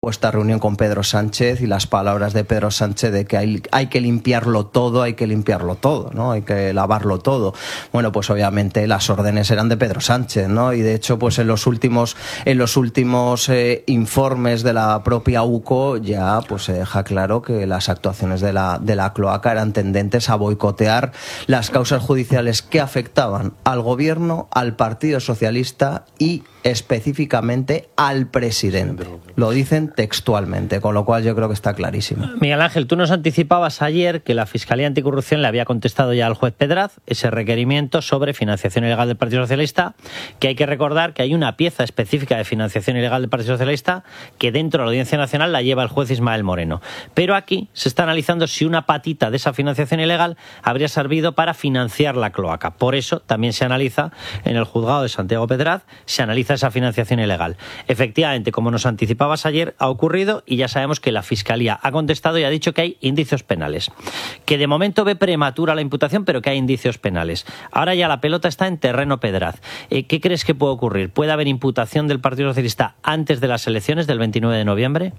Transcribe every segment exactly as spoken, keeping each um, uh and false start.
supuesta reunión con Pedro Sánchez y las palabras de Pedro Sánchez de que hay, hay que limpiarlo todo, hay que limpiarlo todo, ¿no? Hay que lavarlo todo. Bueno, pues obviamente las órdenes eran de Pedro Sánchez, ¿no? Y de hecho, pues en los últimos, en los últimos eh, informes de la propia U C O ya pues se deja claro que las actuaciones de la, de la cloaca eran tendentes a boicotear las causas judiciales que afectaban al gobierno, al Partido Socialista y específicamente al presidente. Lo dicen textualmente, con lo cual yo creo que está clarísimo. Miguel Ángel, tú nos anticipabas ayer que la Fiscalía Anticorrupción le había contestado ya al juez Pedraz ese requerimiento sobre financiación ilegal del Partido Socialista, que hay que recordar que hay una pieza específica de financiación ilegal del Partido Socialista que dentro de la Audiencia Nacional la lleva el juez Ismael Moreno. Pero aquí se está analizando si una patita de esa financiación ilegal habría servido para financiar la cloaca. Por eso también se analiza en el juzgado de Santiago Pedraz, se analiza esa financiación ilegal. Efectivamente, como nos anticipabas ayer, ha ocurrido y ya sabemos que la Fiscalía ha contestado y ha dicho que hay indicios penales. Que de momento ve prematura la imputación, pero que hay indicios penales. Ahora ya la pelota está en terreno Pedraz. Eh, ¿Qué crees que puede ocurrir? ¿Puede haber imputación del Partido Socialista antes de las elecciones del veintinueve de noviembre?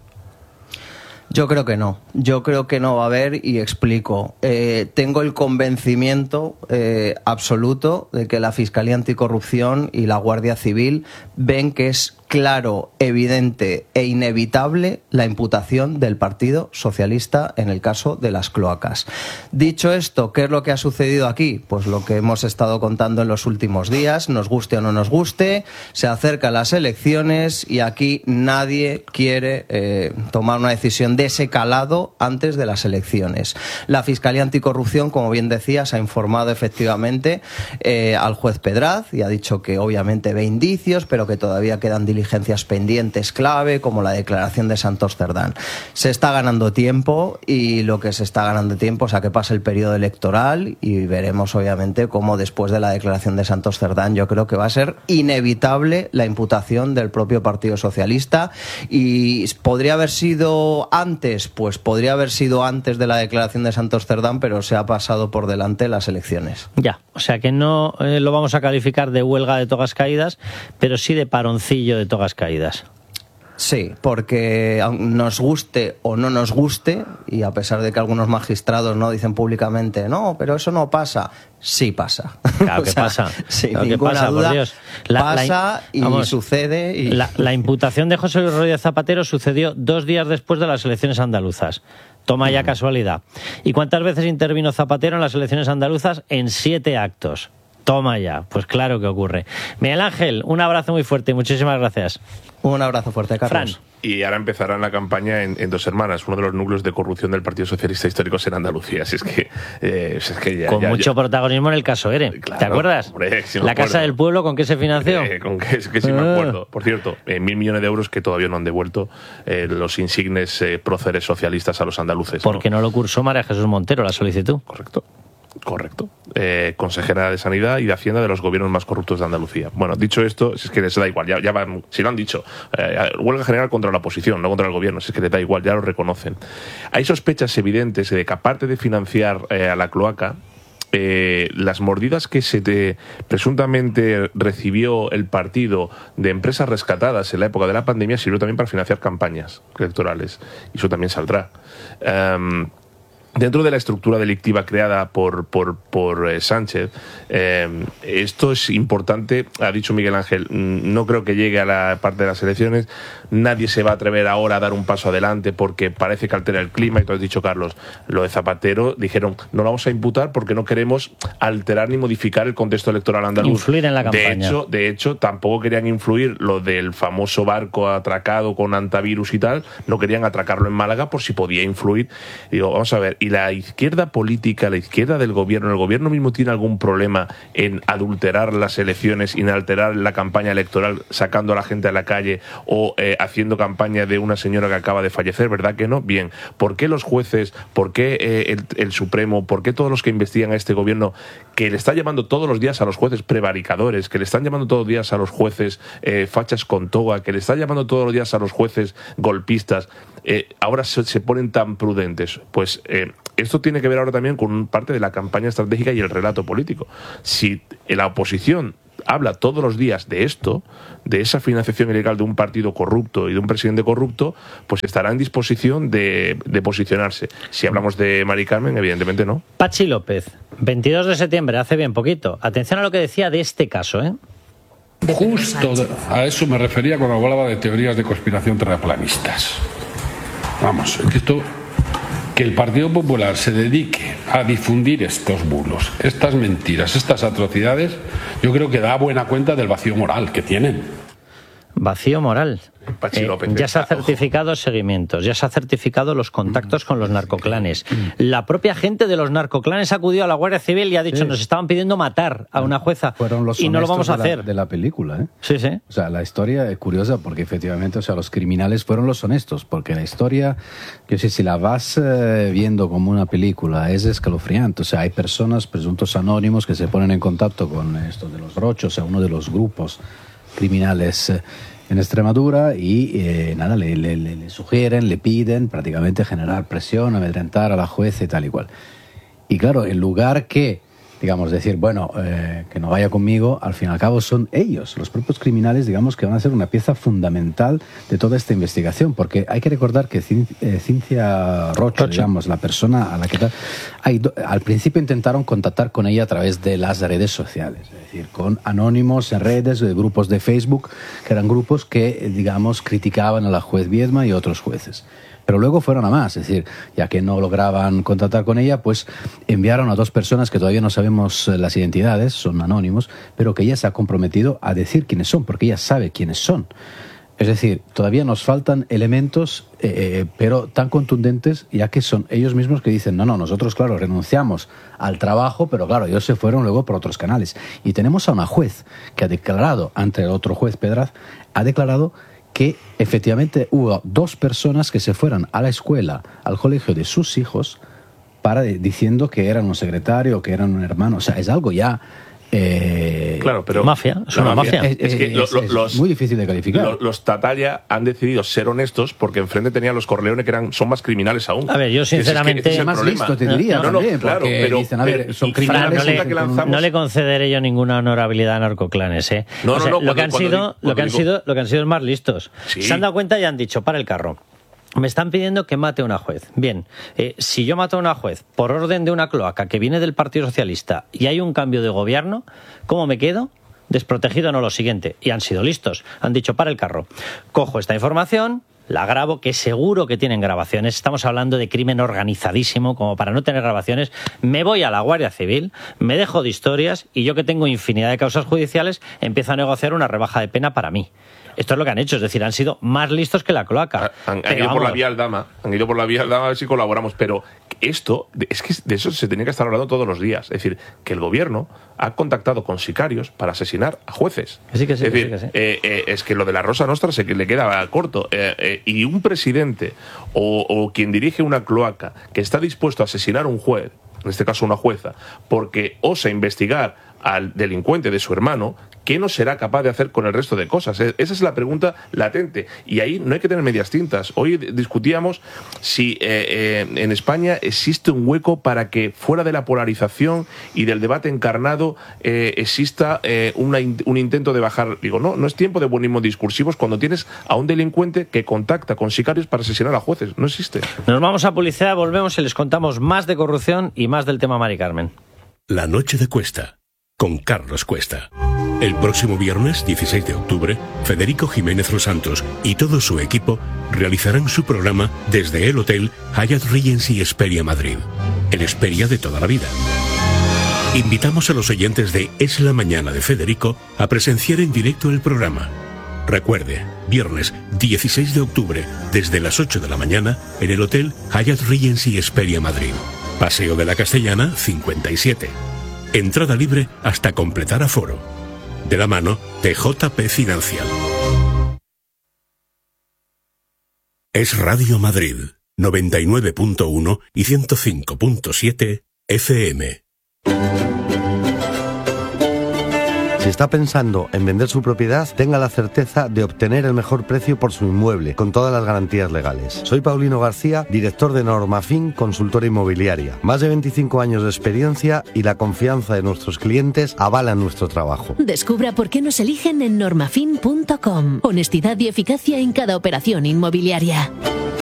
Yo creo que no, yo creo que no va a haber y explico. Eh, tengo el convencimiento eh, absoluto de que la Fiscalía Anticorrupción y la Guardia Civil ven que es claro, evidente e inevitable la imputación del Partido Socialista en el caso de las cloacas. Dicho esto, ¿qué es lo que ha sucedido aquí? Pues lo que hemos estado contando en los últimos días, nos guste o no nos guste, se acercan las elecciones y aquí nadie quiere eh, tomar una decisión de ese calado antes de las elecciones. La Fiscalía Anticorrupción, como bien decías, ha informado efectivamente eh, al juez Pedraz y ha dicho que obviamente ve indicios, pero que todavía quedan diligencias diligencias pendientes clave, como la declaración de Santos Cerdán. Se está ganando tiempo y lo que se está ganando tiempo es a que pase el periodo electoral y veremos obviamente cómo después de la declaración de Santos Cerdán yo creo que va a ser inevitable la imputación del propio Partido Socialista. Y podría haber sido antes, pues podría haber sido antes de la declaración de Santos Cerdán, pero se ha pasado por delante las elecciones. Ya, o sea que no eh, lo vamos a calificar de huelga de togas caídas, pero sí de paroncillo de togas caídas. Sí, porque nos guste o no nos guste, y a pesar de que algunos magistrados no dicen públicamente, no, pero eso no pasa, sí pasa. Claro que o sea, pasa. Sin claro ninguna que pasa, duda, por Dios. La, pasa la, y vamos, sucede. Y... La, la imputación de José Luis Rodríguez Zapatero sucedió dos días después de las elecciones andaluzas. Toma ya casualidad. ¿Y cuántas veces intervino Zapatero en las elecciones andaluzas? En siete actos. Toma ya, pues claro que ocurre. Miguel Ángel, un abrazo muy fuerte y muchísimas gracias. Un abrazo fuerte, Carlos. Fran. Y ahora empezarán la campaña en, en Dos Hermanas, uno de los núcleos de corrupción del Partido Socialista Históricos en Andalucía. Así es que, eh, es que ya, con ya, mucho ya. protagonismo en el caso ERE. Claro, ¿Te acuerdas? Hombre, sí la Casa del Pueblo, ¿con qué se financió? Eh, con que, que sí me acuerdo. Por cierto, eh, mil millones de euros que todavía no han devuelto eh, los insignes eh, próceres socialistas a los andaluces. Porque no, no lo cursó María Jesús Montero la solicitud. Correcto. Correcto. Eh, consejera de Sanidad y de Hacienda de los gobiernos más corruptos de Andalucía. Bueno, dicho esto, si es que les da igual, ya, ya van, si lo han dicho, eh, huelga general contra la oposición, no contra el gobierno, si es que les da igual, ya lo reconocen. Hay sospechas evidentes de que aparte de financiar eh, a la cloaca, Eh, las mordidas que se te, presuntamente recibió el partido de empresas rescatadas en la época de la pandemia sirvió también para financiar campañas electorales. Y eso también saldrá. Um, Dentro de la estructura delictiva creada por, por, por eh, Sánchez, eh, esto es importante, ha dicho Miguel Ángel, no creo que llegue a la parte de las elecciones, nadie se va a atrever ahora a dar un paso adelante porque parece que altera el clima, y tú has dicho, Carlos, lo de Zapatero, dijeron, no lo vamos a imputar porque no queremos alterar ni modificar el contexto electoral andaluz. Influir en la campaña. De hecho, de hecho, tampoco querían influir lo del famoso barco atracado con antivirus y tal, no querían atracarlo en Málaga por si podía influir. Y digo, vamos a ver, y la izquierda política, la izquierda del gobierno, ¿el gobierno mismo tiene algún problema en adulterar las elecciones y en alterar la campaña electoral sacando a la gente a la calle o eh, haciendo campaña de una señora que acaba de fallecer? ¿Verdad que no? Bien, ¿por qué los jueces, por qué eh, el, el Supremo, por qué todos los que investigan a este gobierno, que le está llamando todos los días a los jueces prevaricadores, que le están llamando todos los días a los jueces eh, fachas con toga, que le están llamando todos los días a los jueces golpistas, eh, ahora se, se ponen tan prudentes? Pues eh, esto tiene que ver ahora también con parte de la campaña estratégica y el relato político. Si la oposición habla todos los días de esto, de esa financiación ilegal de un partido corrupto y de un presidente corrupto, pues estará en disposición de, de posicionarse. Si hablamos de Mari Carmen, evidentemente no. Pachi López, veintidós de septiembre, hace bien poquito. Atención a lo que decía de este caso, ¿eh? Justo a eso me refería cuando hablaba de teorías de conspiración terraplanistas. Vamos, es que esto, que el Partido Popular se dedique a difundir estos bulos, estas mentiras, estas atrocidades, yo creo que da buena cuenta del vacío moral que tienen. Vacío moral. Eh, ya se ha certificado seguimientos, ya se ha certificado los contactos con los narcoclanes. La propia gente de los narcoclanes acudió a la Guardia Civil y ha dicho, sí, nos estaban pidiendo matar a una jueza. Fueron los y no lo vamos a de la, hacer. De la película, ¿eh? Sí, sí. O sea, la historia es curiosa porque efectivamente, o sea, los criminales fueron los honestos, porque la historia, que sé, si la vas eh, viendo como una película, es escalofriante. O sea, hay personas, presuntos anónimos, que se ponen en contacto con estos de los Rochos, o sea, uno de los grupos criminales eh, en Extremadura y eh, nada, le, le, le sugieren, le piden prácticamente generar presión, amedrentar a la jueza y tal y cual. Y claro, en lugar que, digamos, decir, bueno, eh, que no vaya conmigo, al fin y al cabo son ellos, los propios criminales, digamos, que van a ser una pieza fundamental de toda esta investigación, porque hay que recordar que Cin- eh, Cintia Rocha, digamos, la persona a la que tal, hay do- al principio intentaron contactar con ella a través de las redes sociales, es decir, con anónimos en redes, de grupos de Facebook, que eran grupos que, digamos, criticaban a la juez Viedma y otros jueces. Pero luego fueron a más, es decir, ya que no lograban contactar con ella, pues enviaron a dos personas que todavía no sabemos las identidades, son anónimos, pero que ella se ha comprometido a decir quiénes son, porque ella sabe quiénes son. Es decir, todavía nos faltan elementos, eh, pero tan contundentes, ya que son ellos mismos que dicen, no, no, nosotros, claro, renunciamos al trabajo, pero claro, ellos se fueron luego por otros canales. Y tenemos a una juez que ha declarado, ante el otro juez Pedraz, ha declarado que efectivamente hubo dos personas que se fueron a la escuela, al colegio de sus hijos, para diciendo que eran un secretario, que eran un hermano. O sea, es algo ya... Eh, claro, pero mafia, es una mafia. Es, es, es, que lo, lo, es los, muy difícil de calificar. Los, los Tatalla han decidido ser honestos porque enfrente tenían los Corleone, que eran son más criminales aún. A ver, yo sinceramente es, es, es más listo, te diría. No, no, también, no claro, pero dicen, a ver, son criminales. No le, lanzamos... no le concederé yo ninguna honorabilidad a narcoclanes, ¿eh? No, o sea, no, no. Lo que han sido, digo, lo que han digo... sido, lo que han sido es más listos. Sí. Se han dado cuenta y han dicho, para el carro. Me están pidiendo que mate a una juez. Bien, eh, si yo mato a una juez por orden de una cloaca que viene del Partido Socialista y hay un cambio de gobierno, ¿cómo me quedo? Desprotegido, no, lo siguiente. Y han sido listos. Han dicho, para el carro. Cojo esta información, la grabo, que seguro que tienen grabaciones. Estamos hablando de crimen organizadísimo, como para no tener grabaciones. Me voy a la Guardia Civil, me dejo de historias y yo, que tengo infinidad de causas judiciales, empiezo a negociar una rebaja de pena para mí. Esto es lo que han hecho, es decir, han sido más listos que la cloaca. Han, han, han ido vamos. por la vía Aldama, han ido por la vía Aldama a ver si colaboramos, pero esto, es que de eso se tenía que estar hablando todos los días. Es decir, que el gobierno ha contactado con sicarios para asesinar a jueces. Sí, que sí, es decir, que sí, que sí. Eh, eh, es que lo de la Rosa Nostra se le queda corto. Eh, eh, y un presidente o, o quien dirige una cloaca que está dispuesto a asesinar a un juez, en este caso una jueza, porque osa investigar al delincuente de su hermano, ¿qué no será capaz de hacer con el resto de cosas? Esa es la pregunta latente. Y ahí no hay que tener medias tintas. Hoy discutíamos si eh, eh, en España existe un hueco para que fuera de la polarización y del debate encarnado eh, exista eh, una, un intento de bajar. Digo, no, no es tiempo de buenismos discursivos cuando tienes a un delincuente que contacta con sicarios para asesinar a jueces. No existe. Nos vamos a publicidad, volvemos y les contamos más de corrupción y más del tema Mari Carmen. La noche de Cuesta, con Carlos Cuesta. El próximo viernes dieciséis de octubre, Federico Jiménez Los Santos y todo su equipo realizarán su programa desde el Hotel Hyatt Regency Hesperia Madrid, el Hesperia de toda la vida. Invitamos a los oyentes de Es la Mañana de Federico a presenciar en directo el programa. Recuerde, viernes dieciséis de octubre, desde las ocho de la mañana, en el Hotel Hyatt Regency Hesperia Madrid. Paseo de la Castellana, cincuenta y siete. Entrada libre hasta completar aforo. De la mano de J P Financial. Es Radio Madrid, noventa y nueve punto uno y ciento cinco punto siete F M. Si está pensando en vender su propiedad, tenga la certeza de obtener el mejor precio por su inmueble, con todas las garantías legales. Soy Paulino García, director de Normafin, consultora inmobiliaria. Más de veinticinco años de experiencia y la confianza de nuestros clientes avalan nuestro trabajo. Descubra por qué nos eligen en normafin punto com. Honestidad y eficacia en cada operación inmobiliaria.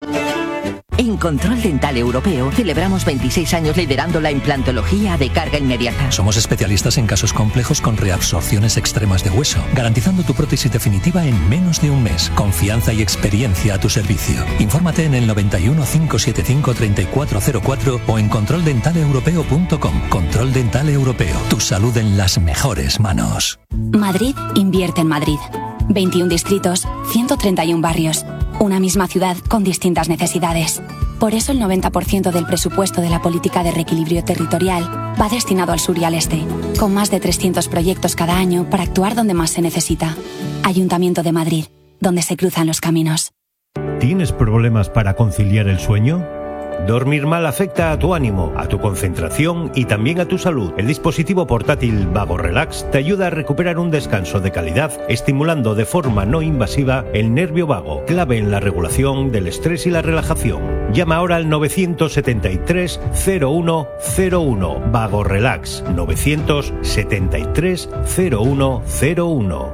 En Control Dental Europeo celebramos veintiséis años liderando la implantología de carga inmediata. Somos especialistas en casos complejos con reabsorciones extremas de hueso, garantizando tu prótesis definitiva en menos de un mes. Confianza y experiencia a tu servicio. Infórmate en el noventa y uno, cinco setenta y cinco, treinta y cuatro cero cuatro o en control dental europeo punto com. Control Dental Europeo. Tu salud en las mejores manos. Madrid invierte en Madrid. veintiún distritos, ciento treinta y uno barrios. Una misma ciudad con distintas necesidades. Por eso el noventa por ciento del presupuesto de la política de reequilibrio territorial va destinado al sur y al este, con más de trescientos proyectos cada año para actuar donde más se necesita. Ayuntamiento de Madrid, donde se cruzan los caminos. ¿Tienes problemas para conciliar el sueño? Dormir mal afecta a tu ánimo, a tu concentración y también a tu salud. El dispositivo portátil Vago Relax te ayuda a recuperar un descanso de calidad, estimulando de forma no invasiva el nervio vago, clave en la regulación del estrés y la relajación. Llama ahora al novecientos setenta y tres, cero uno cero uno. Vago Relax, novecientos setenta y tres, cero uno cero uno.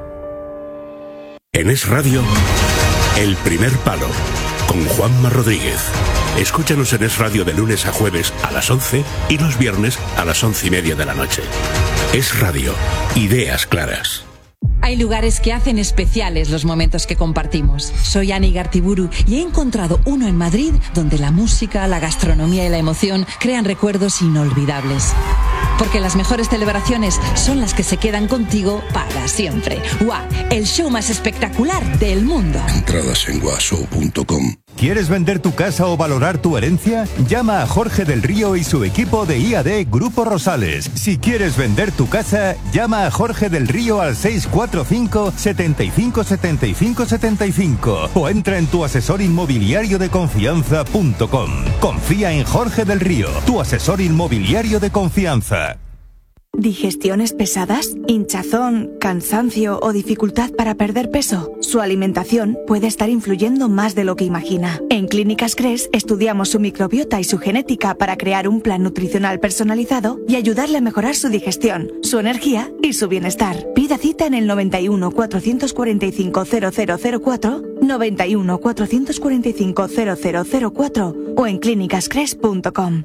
En Es Radio, El Primer Palo, con Juanma Rodríguez. Escúchanos en Es Radio de lunes a jueves a las once y los viernes a las once y media de la noche. Es Radio, ideas claras. Hay lugares que hacen especiales los momentos que compartimos. Soy Ani Gartiburu y he encontrado uno en Madrid donde la música, la gastronomía y la emoción crean recuerdos inolvidables. Porque las mejores celebraciones son las que se quedan contigo para siempre. ¡Guau! El show más espectacular del mundo. Entradas en guashow punto com. ¿Quieres vender tu casa o valorar tu herencia? Llama a Jorge del Río y su equipo de I A D Grupo Rosales. Si quieres vender tu casa, llama a Jorge del Río al seis cuatro cinco, setenta y cinco, setenta y cinco, setenta y cinco o entra en tu asesor inmobiliario de confianza punto com. Confía en Jorge del Río, tu asesor inmobiliario de confianza. ¿Digestiones pesadas? ¿Hinchazón, cansancio o dificultad para perder peso? Su alimentación puede estar influyendo más de lo que imagina. En Clínicas Cres estudiamos su microbiota y su genética para crear un plan nutricional personalizado y ayudarle a mejorar su digestión, su energía y su bienestar. Pida cita en el noventa y uno, cuatrocientos cuarenta y cinco, cero cero cero cuatro, noventa y uno, cuatrocientos cuarenta y cinco, cero cero cero cuatro o en clínicas cres punto com.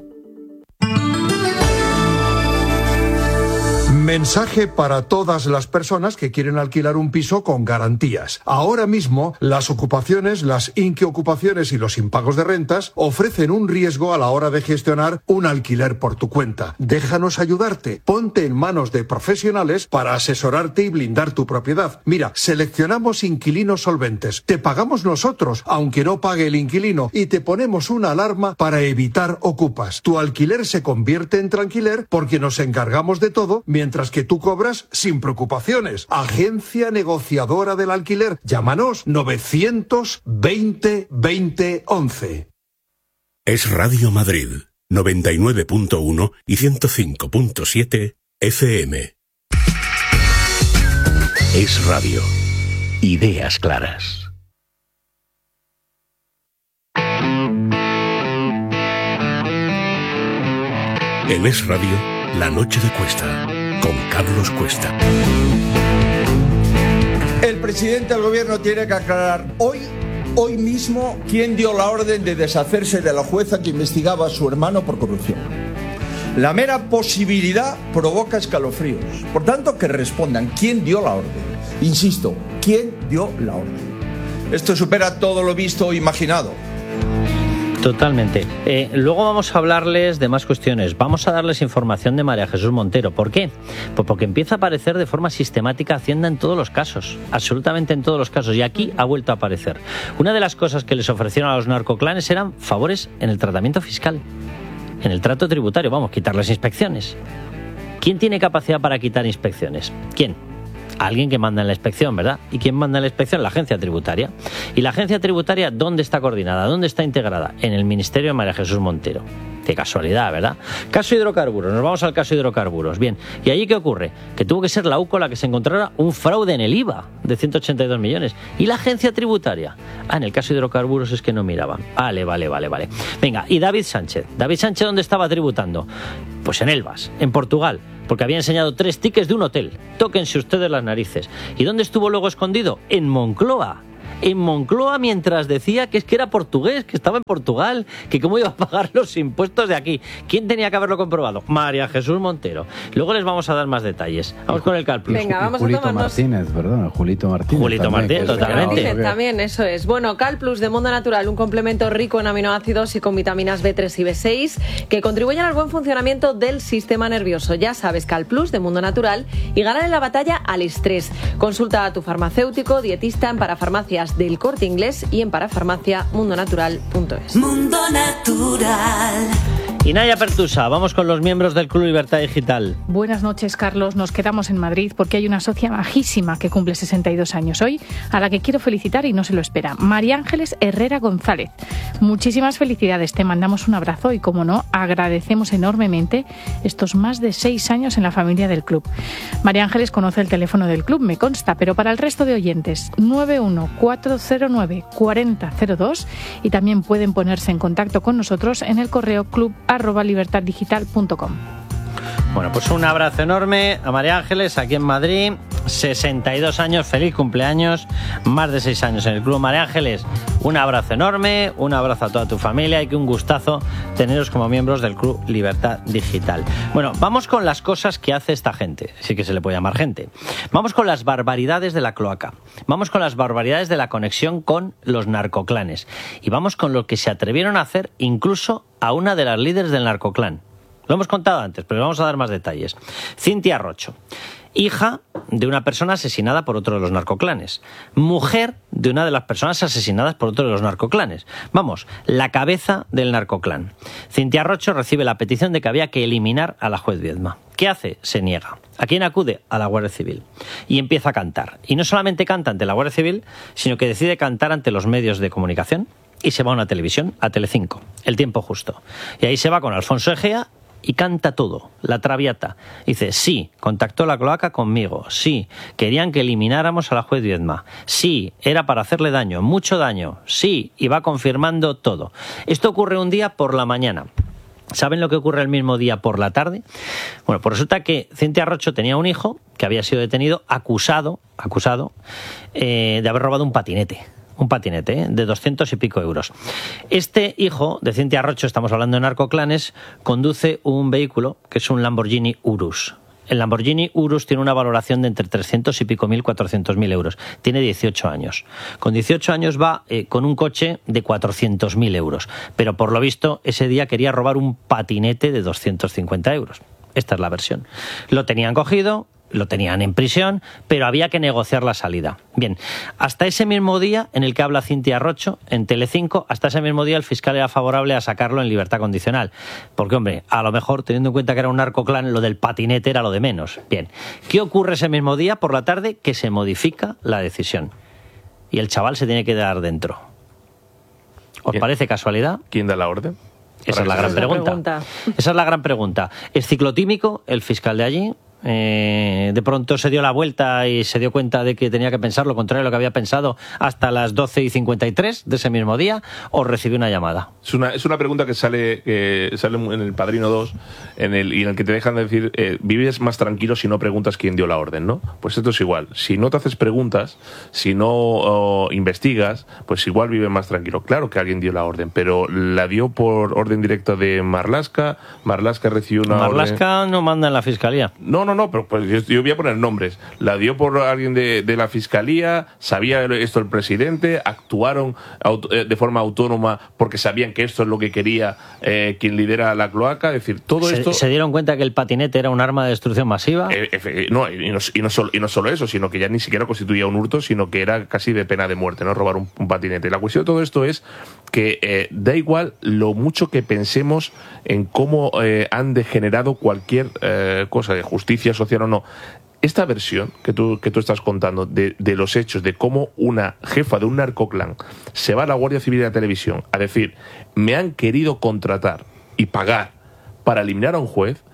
Mensaje para todas las personas que quieren alquilar un piso con garantías. Ahora mismo, las ocupaciones, las inquiocupaciones y los impagos de rentas ofrecen un riesgo a la hora de gestionar un alquiler por tu cuenta. Déjanos ayudarte. Ponte en manos de profesionales para asesorarte y blindar tu propiedad. Mira, seleccionamos inquilinos solventes. Te pagamos nosotros, aunque no pague el inquilino, y te ponemos una alarma para evitar ocupas. Tu alquiler se convierte en tranquiler porque nos encargamos de todo mientras Mientras que tú cobras sin preocupaciones. Agencia negociadora del alquiler. Llámanos novecientos veinte veinte once. Es Radio Madrid, noventa y nueve punto uno y ciento cinco punto siete F M. Es Radio. Ideas claras. En Es Radio, La Noche de Cuesta, con Carlos Cuesta. El presidente del gobierno tiene que aclarar hoy, hoy mismo, quién dio la orden de deshacerse de la jueza que investigaba a su hermano por corrupción. La mera posibilidad provoca escalofríos. Por tanto, que respondan quién dio la orden. Insisto, quién dio la orden. Esto supera todo lo visto o imaginado. Totalmente. Eh, luego vamos a hablarles de más cuestiones. Vamos a darles información de María Jesús Montero. ¿Por qué? Pues porque empieza a aparecer de forma sistemática Hacienda en todos los casos. Absolutamente en todos los casos. Y aquí ha vuelto a aparecer. Una de las cosas que les ofrecieron a los narcoclanes eran favores en el tratamiento fiscal. En el trato tributario. Vamos, quitar las inspecciones. ¿Quién tiene capacidad para quitar inspecciones? ¿Quién? Alguien que manda en la inspección, ¿verdad? ¿Y quién manda en la inspección? La agencia tributaria. ¿Y la agencia tributaria dónde está coordinada? ¿Dónde está integrada? En el Ministerio de María Jesús Montero. Qué casualidad, ¿verdad? Caso hidrocarburos, nos vamos al caso hidrocarburos. Bien, ¿y allí qué ocurre? Que tuvo que ser la U C O la que se encontrara un fraude en el I V A de ciento ochenta y dos millones. ¿Y la agencia tributaria? Ah, en el caso hidrocarburos es que no miraban. Vale, vale, vale, vale. Venga, ¿y David Sánchez? ¿David Sánchez dónde estaba tributando? Pues en Elvas, en Portugal, porque había enseñado tres tickets de un hotel. Tóquense ustedes las narices. ¿Y dónde estuvo luego escondido? En Moncloa. En Moncloa, mientras decía que es que era portugués, que estaba en Portugal, que cómo iba a pagar los impuestos de aquí. ¿Quién tenía que haberlo comprobado? María Jesús Montero. Luego les vamos a dar más detalles. Vamos con el Calplus. Venga, vamos Julito a tomarnos... Martínez, perdón, Julito Martínez. Julito también, Martínez, totalmente. Martínez, también, eso es. Bueno, Calplus de Mundo Natural, un complemento rico en aminoácidos y con vitaminas B tres y B seis que contribuyen al buen funcionamiento del sistema nervioso. Ya sabes, Calplus de Mundo Natural y ganar en la batalla al estrés. Consulta a tu farmacéutico, dietista en Parafarmacias del Corte Inglés y en parafarmacia mundo natural punto es. Mundo Natural. Y Naya Pertusa, vamos con los miembros del Club Libertad Digital. Buenas noches, Carlos. Nos quedamos en Madrid porque hay una socia majísima que cumple sesenta y dos años hoy, a la que quiero felicitar y no se lo espera. María Ángeles Herrera González. Muchísimas felicidades, te mandamos un abrazo y, como no, agradecemos enormemente estos más de seis años en la familia del club. María Ángeles conoce el teléfono del club, me consta, pero para el resto de oyentes, nueve uno cuatro cero nueve cuatro cero cero dos, y también pueden ponerse en contacto con nosotros en el correo club arroba libertad digital punto com. Bueno, pues un abrazo enorme a María Ángeles aquí en Madrid, sesenta y dos años, feliz cumpleaños, más de seis años en el club. María Ángeles, un abrazo enorme, un abrazo a toda tu familia y que un gustazo teneros como miembros del Club Libertad Digital. Bueno, vamos con las cosas que hace esta gente, sí que se le puede llamar gente. Vamos con las barbaridades de la cloaca, vamos con las barbaridades de la conexión con los narcoclanes y vamos con lo que se atrevieron a hacer incluso a una de las líderes del narcoclán. Lo hemos contado antes, pero vamos a dar más detalles. Cintia Rocho, hija de una persona asesinada por otro de los narcoclanes, mujer de una de las personas asesinadas por otro de los narcoclanes. Vamos, la cabeza del narcoclán. Cintia Rocho recibe la petición de que había que eliminar a la juez Viedma. ¿Qué hace? Se niega. ¿A quién acude? A la Guardia Civil. Y empieza a cantar. Y no solamente canta ante la Guardia Civil, sino que decide cantar ante los medios de comunicación y se va a una televisión, a Telecinco, El Tiempo Justo. Y ahí se va con Alfonso Egea y canta todo, la Traviata. Dice, sí, contactó la cloaca conmigo, sí, querían que elimináramos a la juez Viedma, sí, era para hacerle daño, mucho daño, sí, y va confirmando todo. Esto ocurre un día por la mañana. ¿Saben lo que ocurre el mismo día por la tarde? Bueno, pues resulta que Cintia Rocho tenía un hijo que había sido detenido, acusado, acusado eh, de haber robado un patinete. Un patinete ¿eh? de doscientos y pico euros. Este hijo de Cintia Rocho, estamos hablando de narcoclanes, conduce un vehículo que es un Lamborghini Urus. El Lamborghini Urus tiene una valoración de entre trescientos y pico mil, cuatrocientos mil euros. Tiene dieciocho años. Con dieciocho años va eh, con un coche de cuatrocientos mil euros. Pero por lo visto, ese día quería robar un patinete de doscientos cincuenta euros. Esta es la versión. Lo tenían cogido, lo tenían en prisión, pero había que negociar la salida. Bien, hasta ese mismo día en el que habla Cintia Rocho, en Telecinco, hasta ese mismo día el fiscal era favorable a sacarlo en libertad condicional. Porque, hombre, a lo mejor, teniendo en cuenta que era un narcoclán, lo del patinete era lo de menos. Bien, ¿qué ocurre ese mismo día por la tarde? Que se modifica la decisión. Y el chaval se tiene que quedar dentro. ¿Os parece casualidad? ¿Quién da la orden? Esa es la gran pregunta. pregunta. Esa es la gran pregunta. ¿Es ciclotímico el fiscal de allí? Eh, de pronto se dio la vuelta y se dio cuenta de que tenía que pensar lo contrario de lo que había pensado hasta las doce y cincuenta y tres de ese mismo día, o recibió una llamada. Es una, es una pregunta que sale, que sale en El Padrino dos en el, y en el que te dejan de decir eh, vives más tranquilo si no preguntas quién dio la orden, ¿no? Pues esto es igual. Si no te haces preguntas, si no oh, investigas, pues igual vives más tranquilo. Claro que alguien dio la orden, pero la dio por orden directa de Marlaska. Marlaska recibió una Marlaska orden... no manda en la fiscalía. No, no, no, pero pues yo, yo voy a poner nombres. La dio por alguien de, de la fiscalía, sabía esto el presidente, actuaron auto, eh, de forma autónoma porque sabían que esto es lo que quería eh, quien lidera la cloaca. Es decir, todo se, esto... ¿Se dieron cuenta que el patinete era un arma de destrucción masiva? Eh, eh, no, y no, y, no solo, y no solo eso, sino que ya ni siquiera constituía un hurto, sino que era casi de pena de muerte, ¿no? Robar un, un patinete. La cuestión de todo esto es que eh, da igual lo mucho que pensemos en cómo eh, han degenerado cualquier eh, cosa de justicia social o no. Esta versión que tú, que tú estás contando de, de los hechos, de cómo una jefa de un narcoclán se va a la Guardia Civil de la televisión a decir, me han querido contratar y pagar para eliminar a un juez,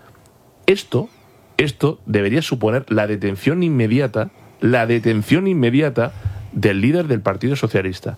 esto, esto debería suponer la detención inmediata, la detención inmediata del líder del Partido Socialista.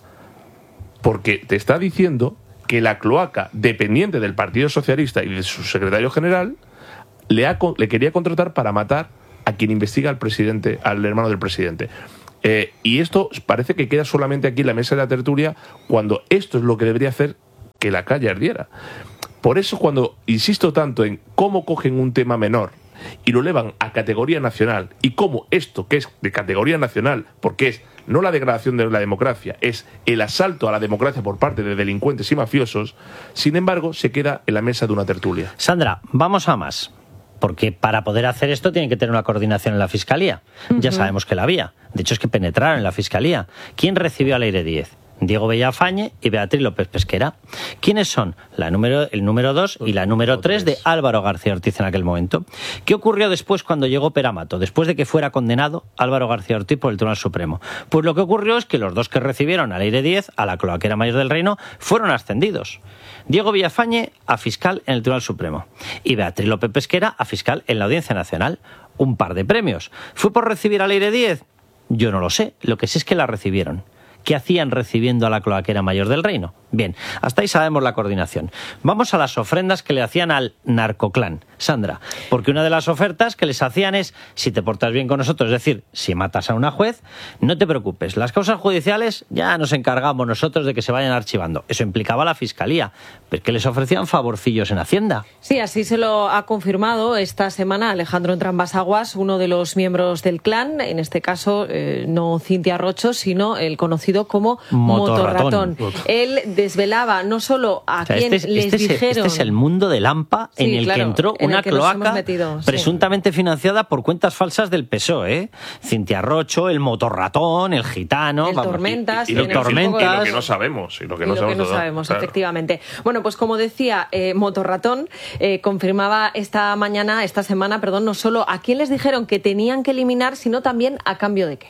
Porque te está diciendo que la cloaca dependiente del Partido Socialista y de su secretario general le, ha, le quería contratar para matar a quien investiga al presidente, al hermano del presidente. Eh, y esto parece que queda solamente aquí en la mesa de la tertulia, cuando esto es lo que debería hacer que la calle ardiera. Por eso, cuando insisto tanto en cómo cogen un tema menor y lo elevan a categoría nacional, y cómo esto, que es de categoría nacional, porque es no la degradación de la democracia, es el asalto a la democracia por parte de delincuentes y mafiosos, sin embargo, se queda en la mesa de una tertulia. Sandra, vamos a más. Porque para poder hacer esto tienen que tener una coordinación en la Fiscalía. Uh-huh. Ya sabemos que la había. De hecho, es que penetraron en la Fiscalía. ¿Quién recibió a Leire Díez? Diego Villafañe y Beatriz López Pesquera. ¿Quiénes son? La número, el número dos y la número tres de Álvaro García Ortiz en aquel momento. ¿Qué ocurrió después cuando llegó Peramato? Después de que fuera condenado Álvaro García Ortiz por el Tribunal Supremo. Pues lo que ocurrió es que los dos que recibieron a Leire Díez, a la cloaquera mayor del reino, fueron ascendidos. Diego Villafañe a fiscal en el Tribunal Supremo y Beatriz López Pesquera a fiscal en la Audiencia Nacional. Un par de premios. ¿Fue por recibir a Leire Díez? Yo no lo sé. Lo que sé es que la recibieron. ¿Qué hacían recibiendo a la cloaquera mayor del reino? Bien, hasta ahí sabemos la coordinación. Vamos a las ofrendas que le hacían al narcoclán. Sandra, porque una de las ofertas que les hacían es, si te portas bien con nosotros, es decir, si matas a una juez, no te preocupes, las causas judiciales ya nos encargamos nosotros de que se vayan archivando. Eso implicaba a la Fiscalía, pero que les ofrecían favorcillos en Hacienda. Sí, así se lo ha confirmado esta semana Alejandro Entrambas-Aguas, uno de los miembros del clan, en este caso eh, no Cintia Rocho, sino el conocido como Motorratón. Motorratón. Él desvelaba no solo a o sea, quien este es, les este dijeron... Es, este es el mundo del AMPA en sí, el claro, que entró en una el que cloaca metido, presuntamente sí. financiada por cuentas falsas del P S O E. ¿eh? Cintia Rocho, el Motorratón, el Gitano... El vamos, Tormentas... Y, y, y, lo que, tormentas, y lo que no sabemos. Y lo que y no lo sabemos, que no todo, sabemos claro. efectivamente. Bueno, pues como decía, eh, Motorratón eh, confirmaba esta mañana, esta semana, perdón, no solo a quién les dijeron que tenían que eliminar, sino también a cambio de qué.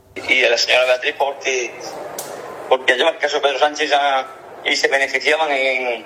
Y a la señora Beatriz porque, porque lleva el caso Pedro Sánchez a, y se beneficiaban en, en,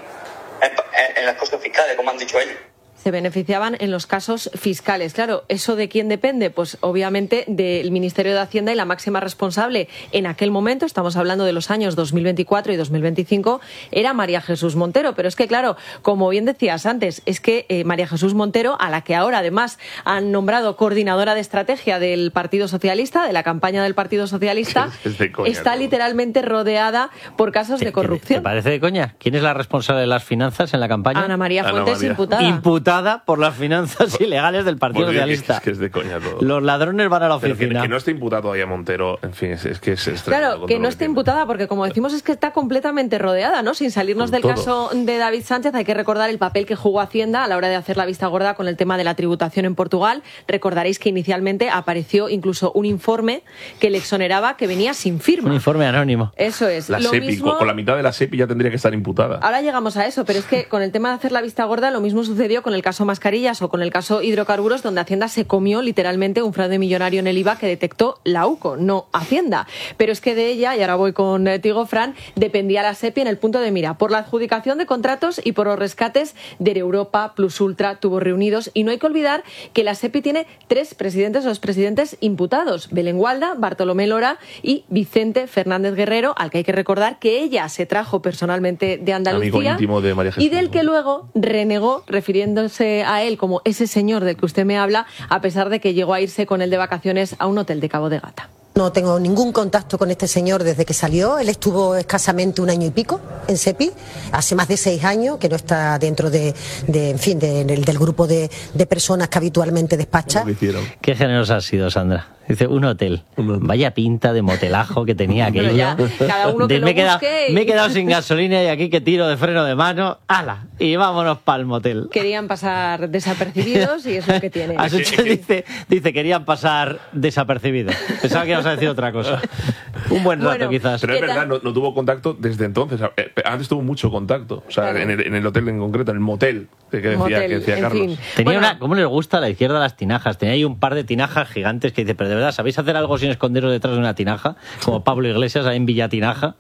en las costas fiscales, como han dicho ellos. Se beneficiaban en los casos fiscales. Claro, ¿eso de quién depende? Pues obviamente del Ministerio de Hacienda, y la máxima responsable en aquel momento, estamos hablando de los años dos mil veinticuatro y dos mil veinticinco, era María Jesús Montero. Pero es que, claro, como bien decías antes, es que eh, María Jesús Montero, a la que ahora además han nombrado coordinadora de estrategia del Partido Socialista, de la campaña del Partido Socialista, es de coña, está ¿no? literalmente rodeada por casos de corrupción. ¿Te parece de coña? ¿Quién es la responsable de las finanzas en la campaña? Ana María Fuentes, María. imputada. Imputada por las finanzas ilegales del Partido Pues, Socialista. Es que es de coña todo. Los ladrones van a la Pero oficina. que, que no esté imputado todavía Montero, en fin, es, es que es, es Claro, que no esté imputada, porque como decimos es que está completamente rodeada, ¿no? Sin salirnos Con del todo. caso de David Sánchez, hay que recordar el papel que jugó Hacienda a la hora de hacer la vista gorda con el tema de la tributación en Portugal. Recordaréis que inicialmente apareció incluso un informe que le exoneraba, que venía sin firma. Un informe anónimo. Eso es. La Lo SEPI, mismo... con, con la mitad de la SEPI ya tendría que estar imputada. Ahora llegamos a eso, pero es que con el tema de hacer la vista gorda lo mismo sucedió con el caso Mascarillas o con el caso Hidrocarburos, donde Hacienda se comió literalmente un fraude millonario en el I V A que detectó la U C O, no Hacienda. Pero es que de ella, y ahora voy con eh, Tigo Fran, dependía la SEPI en el punto de mira por la adjudicación de contratos y por los rescates de Europa, Plus Ultra, Tubos Reunidos. Y no hay que olvidar que la SEPI tiene tres presidentes o expresidentes imputados: Belén Gualda, Bartolomé Lora y Vicente Fernández Guerrero, al que hay que recordar que ella se trajo personalmente de Andalucía. Amigo íntimo de María Jesús. Y del que luego renegó, refiriéndose a él como ese señor del que usted me habla, a pesar de que llegó a irse con él de vacaciones a un hotel de Cabo de Gata. No tengo ningún contacto con este señor desde que salió. Él estuvo escasamente un año y pico en SEPI, hace más de seis años, que no está dentro de, de en fin, de, del, del grupo de, de personas que habitualmente despacha. Qué generosa has sido, Sandra. Dice, un hotel. Vaya pinta de motelajo que tenía aquello. Ya, cada uno que De, lo me, he quedado, busque y... me he quedado sin gasolina y aquí que tiro de freno de mano. ¡Hala! Y vámonos para el motel. Querían pasar desapercibidos y es lo que tiene. Asuche dice, dice, querían pasar desapercibidos. Pensaba que ibas a decir otra cosa. Un buen rato, Bueno, quizás. Pero es ¿qué verdad, tal? no, no tuvo contacto desde entonces. Eh, Antes tuvo mucho contacto. O sea, Claro. en, el, en el hotel en concreto, en el motel que decía, Motel, que decía en Carlos. fin. Tenía Bueno. una, ¿cómo les gusta a la izquierda las tinajas? Tenía ahí un par de tinajas gigantes que dice, pero de verdad, ¿sabéis hacer algo sin esconderos detrás de una tinaja? Como Pablo Iglesias ahí en Villatinaja.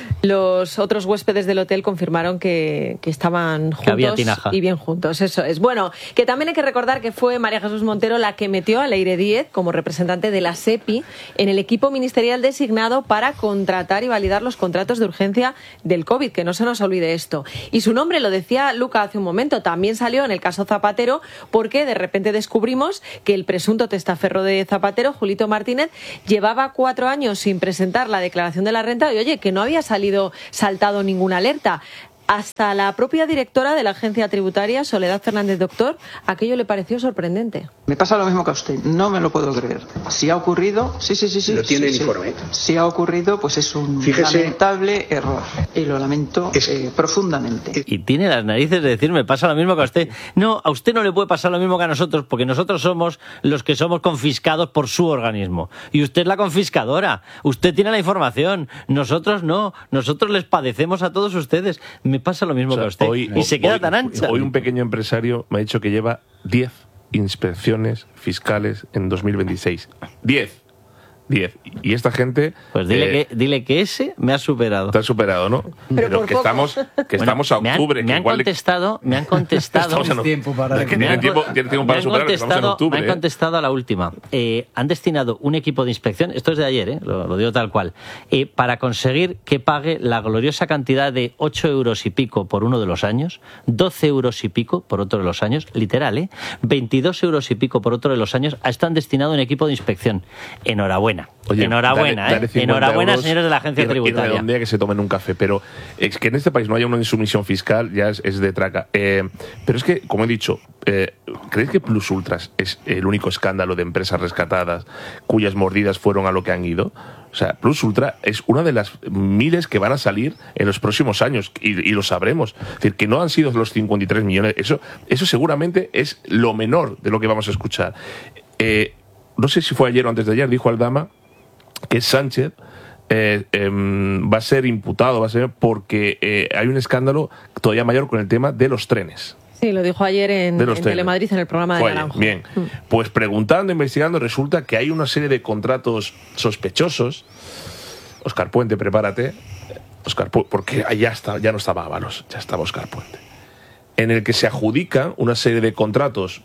Los otros huéspedes del hotel confirmaron que, que estaban Que había juntos tinaja. y bien juntos, eso es. Bueno, que también hay que recordar que fue María Jesús Montero la que metió a Leire Díez como representante de la SEPI en el equipo ministerial designado para contratar y validar los contratos de urgencia del COVID, que no se nos olvide esto. Y su nombre, lo decía Luca hace un momento, también salió en el caso Zapatero, porque de repente descubrimos que el presunto testaferro de Zapatero, Julito Martínez, llevaba cuatro años sin presentar la declaración de la renta y, oye, que no había salido saltado ninguna alerta. Hasta la propia directora de la agencia tributaria, Soledad Fernández Doctor, aquello le pareció sorprendente. Me pasa lo mismo que a usted, no me lo puedo creer. Si ha ocurrido, sí, sí, sí, sí. Lo tiene sí, el sí. informe. Si ha ocurrido, pues es un Fíjese- lamentable error. Y lo lamento eh, profundamente. Y tiene las narices de decir, me pasa lo mismo que a usted. No, a usted no le puede pasar lo mismo que a nosotros, porque nosotros somos los que somos confiscados por su organismo. Y usted es la confiscadora. Usted tiene la información. Nosotros no. Nosotros les padecemos a todos ustedes. Me pasa lo mismo O sea, que a usted. hoy- y se queda hoy- tan ancha. Hoy un pequeño empresario me ha dicho que lleva diez inspecciones fiscales en dos mil veintiséis. diez. diez. Y esta gente... Pues dile, eh, que, dile que ese me ha superado. Te ha superado, ¿no? Pero, por que poco. estamos, que Bueno, estamos a me han- octubre. me que han igual le- contestado, me han contestado. Estamos a no- tiempo para que Me tienen han- tiempo, tienen tiempo me para han superar, que estamos en contestado, octubre. me han ¿eh? contestado a la última. Eh, han destinado un equipo de inspección, esto es de ayer, eh, lo, lo digo tal cual, eh, para conseguir que pague la gloriosa cantidad de ocho euros y pico por uno de los años, doce euros y pico por otro de los años, literal, ¿eh? veintidós euros y pico por otro de los años, están destinado un equipo de inspección. Enhorabuena. Oye, Enhorabuena, dale- dale ¿eh? cincuenta Enhorabuena, euros señores de la agencia y- tributaria. Y redondea que se tomen un café. Pero es que en este país no haya una insumisión fiscal ya es, es de traca. Eh, pero es que, como he dicho, eh, ¿creéis que Plus Ultras es el único escándalo de empresas rescatadas cuyas mordidas fueron a lo que han ido? O sea, Plus Ultra es una de las miles que van a salir en los próximos años y, y lo sabremos. Es decir, que no han sido los cincuenta y tres millones. Eso, eso seguramente es lo menor de lo que vamos a escuchar. Eh, no sé si fue ayer o antes de ayer, dijo Aldama que Sánchez eh, eh, va a ser imputado, va a ser porque eh, hay un escándalo todavía mayor con el tema de los trenes. Sí, lo dijo ayer en, De los en trenes. Telemadrid, en el programa de Fue ayer, Naranjo. bien. Pues preguntando, investigando, resulta que hay una serie de contratos sospechosos. Óscar Puente, prepárate. Óscar Pu- porque allá está, ya no estaba Ábalos, ya estaba Óscar Puente. En el que se adjudican una serie de contratos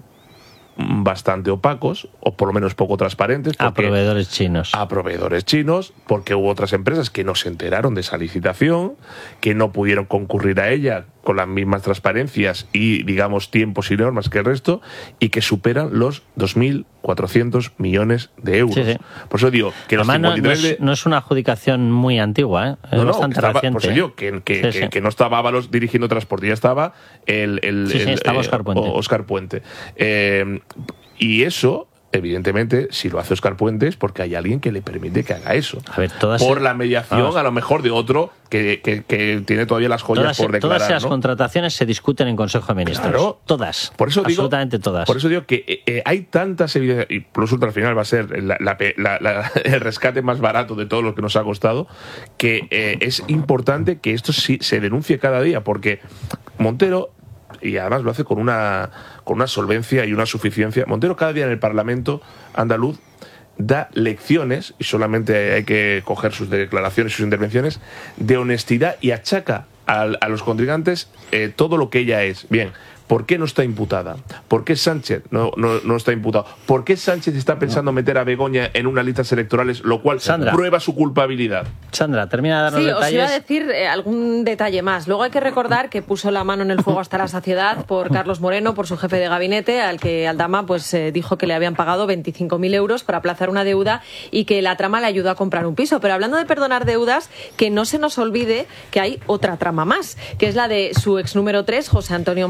bastante opacos, o por lo menos poco transparentes. A porque- proveedores chinos. a proveedores chinos, porque hubo otras empresas que no se enteraron de esa licitación, que no pudieron concurrir a ella con las mismas transparencias y, digamos, tiempos y normas que el resto, y que superan los dos mil cuatrocientos millones de euros. Sí, sí. Por eso digo que los Además, no, no cincuenta y tres es, de... no es una adjudicación muy antigua, ¿eh? es No, no, bastante que estaba- reciente. por eso digo que, que, Sí, que- sí. que no estaba Ábalos dirigiendo transporte, ya estaba el, el, Sí, sí, el, estaba eh, Óscar Puente. o- Óscar Puente. Eh, y eso, evidentemente, si lo hace Óscar Puente es porque hay alguien que le permite que haga eso. A ver, todas por se- la mediación, vamos. a lo mejor, de otro que, que- que tiene todavía las joyas Todas, por declarar. todas esas ¿no? contrataciones se discuten en Consejo de Ministros. Claro. Todas. Por eso digo, absolutamente todas. Por eso digo que eh, eh, hay tantas evidencias, y Plus Ultra al final va a ser la- la pe- la- la- el rescate más barato de todo lo que nos ha costado, que eh, es importante que esto sí se denuncie cada día, porque Montero, y además lo hace con una, con una solvencia y una suficiencia, Montero cada día en el Parlamento andaluz da lecciones, y solamente hay que coger sus declaraciones, sus intervenciones, de honestidad, y achaca al- a los contrincantes eh, todo lo que ella es. Bien, ¿por qué no está imputada? ¿Por qué Sánchez no, no, no está imputado? ¿Por qué Sánchez está pensando meter a Begoña en unas listas electorales, lo cual Sandra. prueba su culpabilidad? Sandra, termina de darnos Sí, os detalles. iba a decir eh, algún detalle más. Luego hay que recordar que puso la mano en el fuego hasta la saciedad por Carlos Moreno, por su jefe de gabinete, al que Aldama pues eh, dijo que le habían pagado veinticinco mil euros para aplazar una deuda y que la trama le ayudó a comprar un piso. Pero hablando de perdonar deudas, que no se nos olvide que hay otra trama más, que es la de su ex número tres, José Antonio Marcos San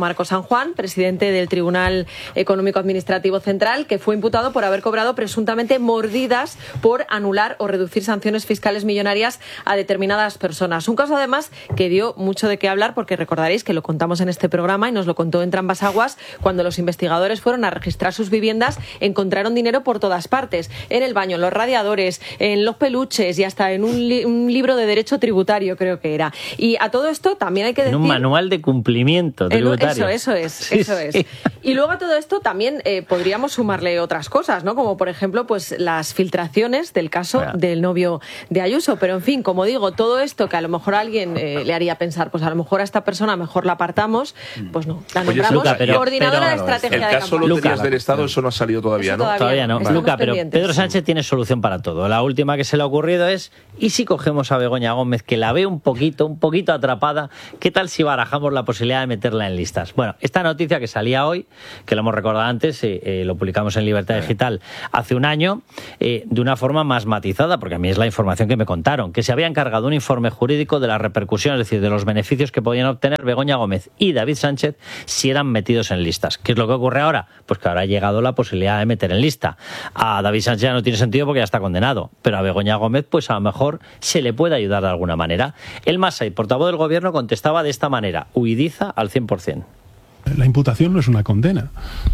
Juan, presidente del Tribunal Económico Administrativo Central, que fue imputado por haber cobrado presuntamente mordidas por anular o reducir sanciones fiscales millonarias a determinadas personas. Un caso, además, que dio mucho de qué hablar, porque recordaréis que lo contamos en este programa y nos lo contó en Trambas Aguas, cuando los investigadores fueron a registrar sus viviendas, encontraron dinero por todas partes, en el baño, en los radiadores, en los peluches y hasta en un, li un libro de derecho tributario, creo que era. Y a todo esto también hay que decir... En un manual de cumplimiento tributario. Eso, eso es, sí, eso sí. es. Y luego a todo esto también eh, podríamos sumarle otras cosas, ¿no? Como por ejemplo, pues las filtraciones del caso Bueno. del novio de Ayuso. Pero en fin, como digo, todo esto que a lo mejor a alguien eh, le haría pensar, pues a lo mejor a esta persona mejor la apartamos, pues no, la Oye, nombramos Luca, pero- coordinadora pero- de estrategia El de caso campaña. Loterías del Estado, eso no ha salido todavía, Eso ¿no? todavía Todavía no. Estamos Luca, pero pendientes. Pedro Sánchez tiene solución para todo. La última que se le ha ocurrido es, ¿y si cogemos a Begoña Gómez, que la ve un poquito, un poquito atrapada? ¿Qué tal si barajamos la posibilidad de meterla en listas? Bueno, esta noticia que salía hoy, que lo hemos recordado antes, eh, eh, lo publicamos en Libertad Digital hace un año, eh, de una forma más matizada, porque a mí es la información que me contaron, que se había encargado un informe jurídico de la repercusión, es decir, de los beneficios que podían obtener Begoña Gómez y David Sánchez si eran metidos en listas. ¿Qué es lo que ocurre ahora? Pues que ahora ha llegado la posibilidad de meter en lista. A David Sánchez ya no tiene sentido porque ya está condenado, pero a Begoña Gómez pues a lo mejor se le puede ayudar de alguna manera. El Masai, portavoz del Gobierno, contestaba de esta manera: huidiza al cien por cien. La imputación no es una condena.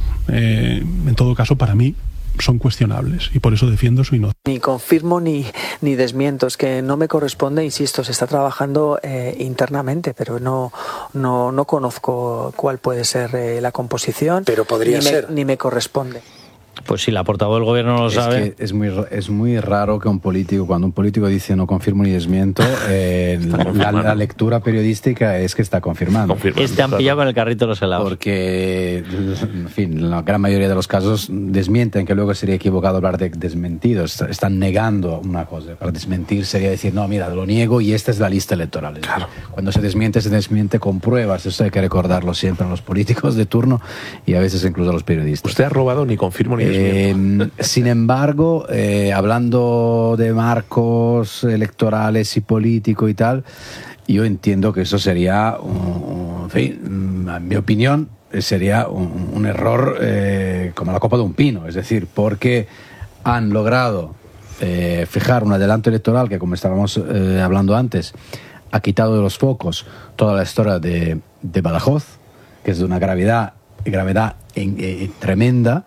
Eh, en todo caso, para mí, son cuestionables y por eso defiendo su inocencia. Ni confirmo ni, ni desmiento, es que no me corresponde, insisto, se está trabajando eh, internamente, pero no, no, no conozco cuál puede ser eh, la composición. Pero podría ni me, ser. Ni me corresponde. Pues si la portavoz del Gobierno no lo es sabe... Que es, muy, es muy raro que un político, cuando un político dice no confirmo ni desmiento, eh, la, la lectura periodística es que está confirmando. Este han pillado con el carrito de los helados. Porque, en fin, la gran mayoría de los casos desmienten, que luego sería equivocado hablar de desmentidos. Están negando una cosa. Para desmentir sería decir, no, mira, lo niego y esta es la lista electoral. Claro. Cuando se desmiente, se desmiente con pruebas. Eso hay que recordarlo siempre a los políticos de turno y a veces incluso a los periodistas. Usted ha robado ni confirmo ni Eh, sin embargo, eh, hablando de marcos electorales y político y tal, yo entiendo que eso sería, un, en fin, en mi opinión, sería un, un error eh, como la copa de un pino. Es decir, porque han logrado eh, fijar un adelanto electoral que, como estábamos eh, hablando antes, ha quitado de los focos toda la historia de, de Badajoz, que es de una gravedad, gravedad en, eh, tremenda.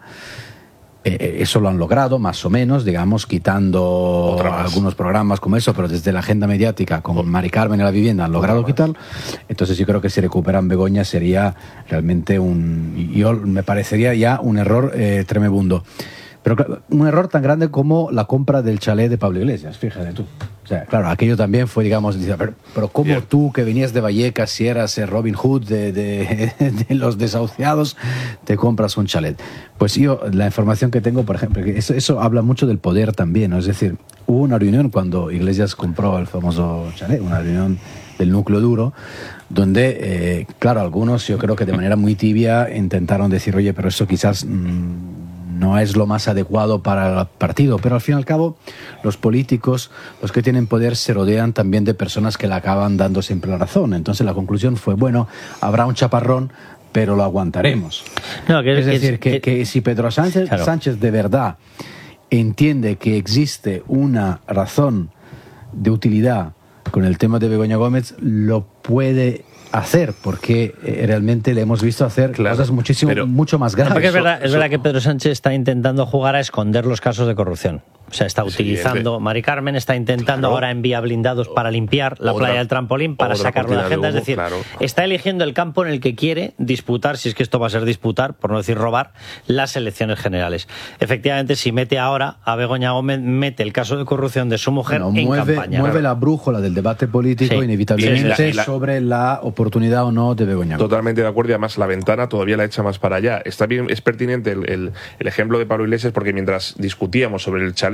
Eh, eso lo han logrado, más o menos, digamos, quitando algunos programas como eso, pero desde la agenda mediática, con Mari Carmen y la vivienda, han logrado quitarlo. Entonces yo creo que si recuperan Begoña sería realmente un... Yo me parecería ya un error eh, tremebundo. Pero claro, un error tan grande como la compra del chalet de Pablo Iglesias, fíjate tú. O sea, claro, aquello también fue, digamos, pero, pero ¿cómo yeah. tú, que venías de Vallecas, si eras Robin Hood de, de, de los desahuciados, te compras un chalet? Pues yo, la información que tengo, por ejemplo, que eso, eso habla mucho del poder también, ¿no? Es decir, hubo una reunión cuando Iglesias compró el famoso chalet, una reunión del núcleo duro, donde, eh, claro, algunos, yo creo que de manera muy tibia, intentaron decir, oye, pero eso quizás... Mmm, no es lo más adecuado para el partido, pero al fin y al cabo los políticos, los que tienen poder, se rodean también de personas que le acaban dando siempre la razón. Entonces la conclusión fue, bueno, habrá un chaparrón, pero lo aguantaremos. No, que, es decir, que, que, que si Pedro Sánchez, claro. Sánchez de verdad entiende que existe una razón de utilidad con el tema de Begoña Gómez, lo puede hacer, porque eh, realmente le hemos visto hacer claro, cosas muchísimo, pero, mucho más grandes. Porque es verdad, es verdad que Pedro Sánchez está intentando jugar a esconder los casos de corrupción. O sea, está utilizando, Mari Carmen está intentando claro. ahora en vía blindados para limpiar la otra, playa del trampolín, para sacarlo de la agenda. De humo, es decir, claro. está eligiendo el campo en el que quiere disputar, si es que esto va a ser disputar, por no decir robar, las elecciones generales. Efectivamente, si mete ahora a Begoña Gómez, mete el caso de corrupción de su mujer bueno, en mueve, campaña. Mueve claro. la brújula del debate político sí. inevitablemente sí, la, la, sobre la oportunidad o no de Begoña Gómez. Totalmente de acuerdo, y además la ventana todavía la echa más para allá. Está bien, es pertinente el, el, el ejemplo de Pablo Iglesias, porque mientras discutíamos sobre el chalet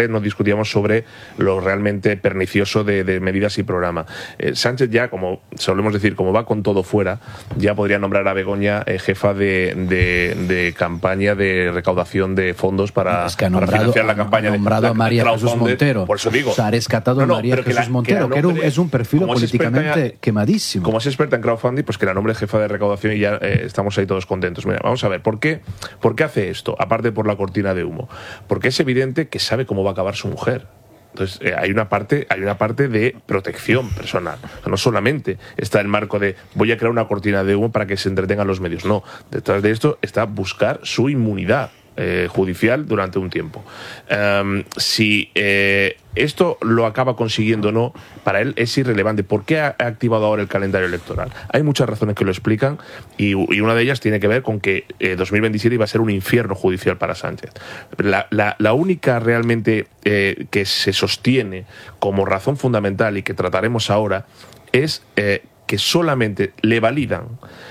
electorales no discutíamos sobre lo realmente pernicioso de, de medidas y programa. Eh, Sánchez ya, como solemos decir, como va con todo fuera, ya podría nombrar a Begoña eh, jefa de, de, de campaña de recaudación de fondos para, es que ha para nombrado, financiar la campaña. Ha nombrado de, la, a María Jesús Montero. Por eso digo. O sea, ha rescatado no, no, a María Jesús que la, Montero, que, que, nombre, que es un perfil políticamente en, quemadísimo. Como es experta en crowdfunding, pues que la nombre jefa de recaudación y ya eh, estamos ahí todos contentos. Mira, vamos a ver, ¿por qué, ¿por qué hace esto? Aparte por la cortina de humo. Porque es evidente que sabe cómo va a acabar su mujer. Entonces eh, hay una parte hay una parte de protección personal. O sea, no solamente está el marco de voy a crear una cortina de humo para que se entretengan los medios. No, detrás de esto está buscar su inmunidad eh, judicial durante un tiempo. Um, si eh, esto lo acaba consiguiendo o no, para él es irrelevante. ¿Por qué ha activado ahora el calendario electoral? Hay muchas razones que lo explican y, y una de ellas tiene que ver con que eh, dos mil veintisiete iba a ser un infierno judicial para Sánchez. La, la, la única realmente eh, que se sostiene como razón fundamental y que trataremos ahora es eh, que solamente le validan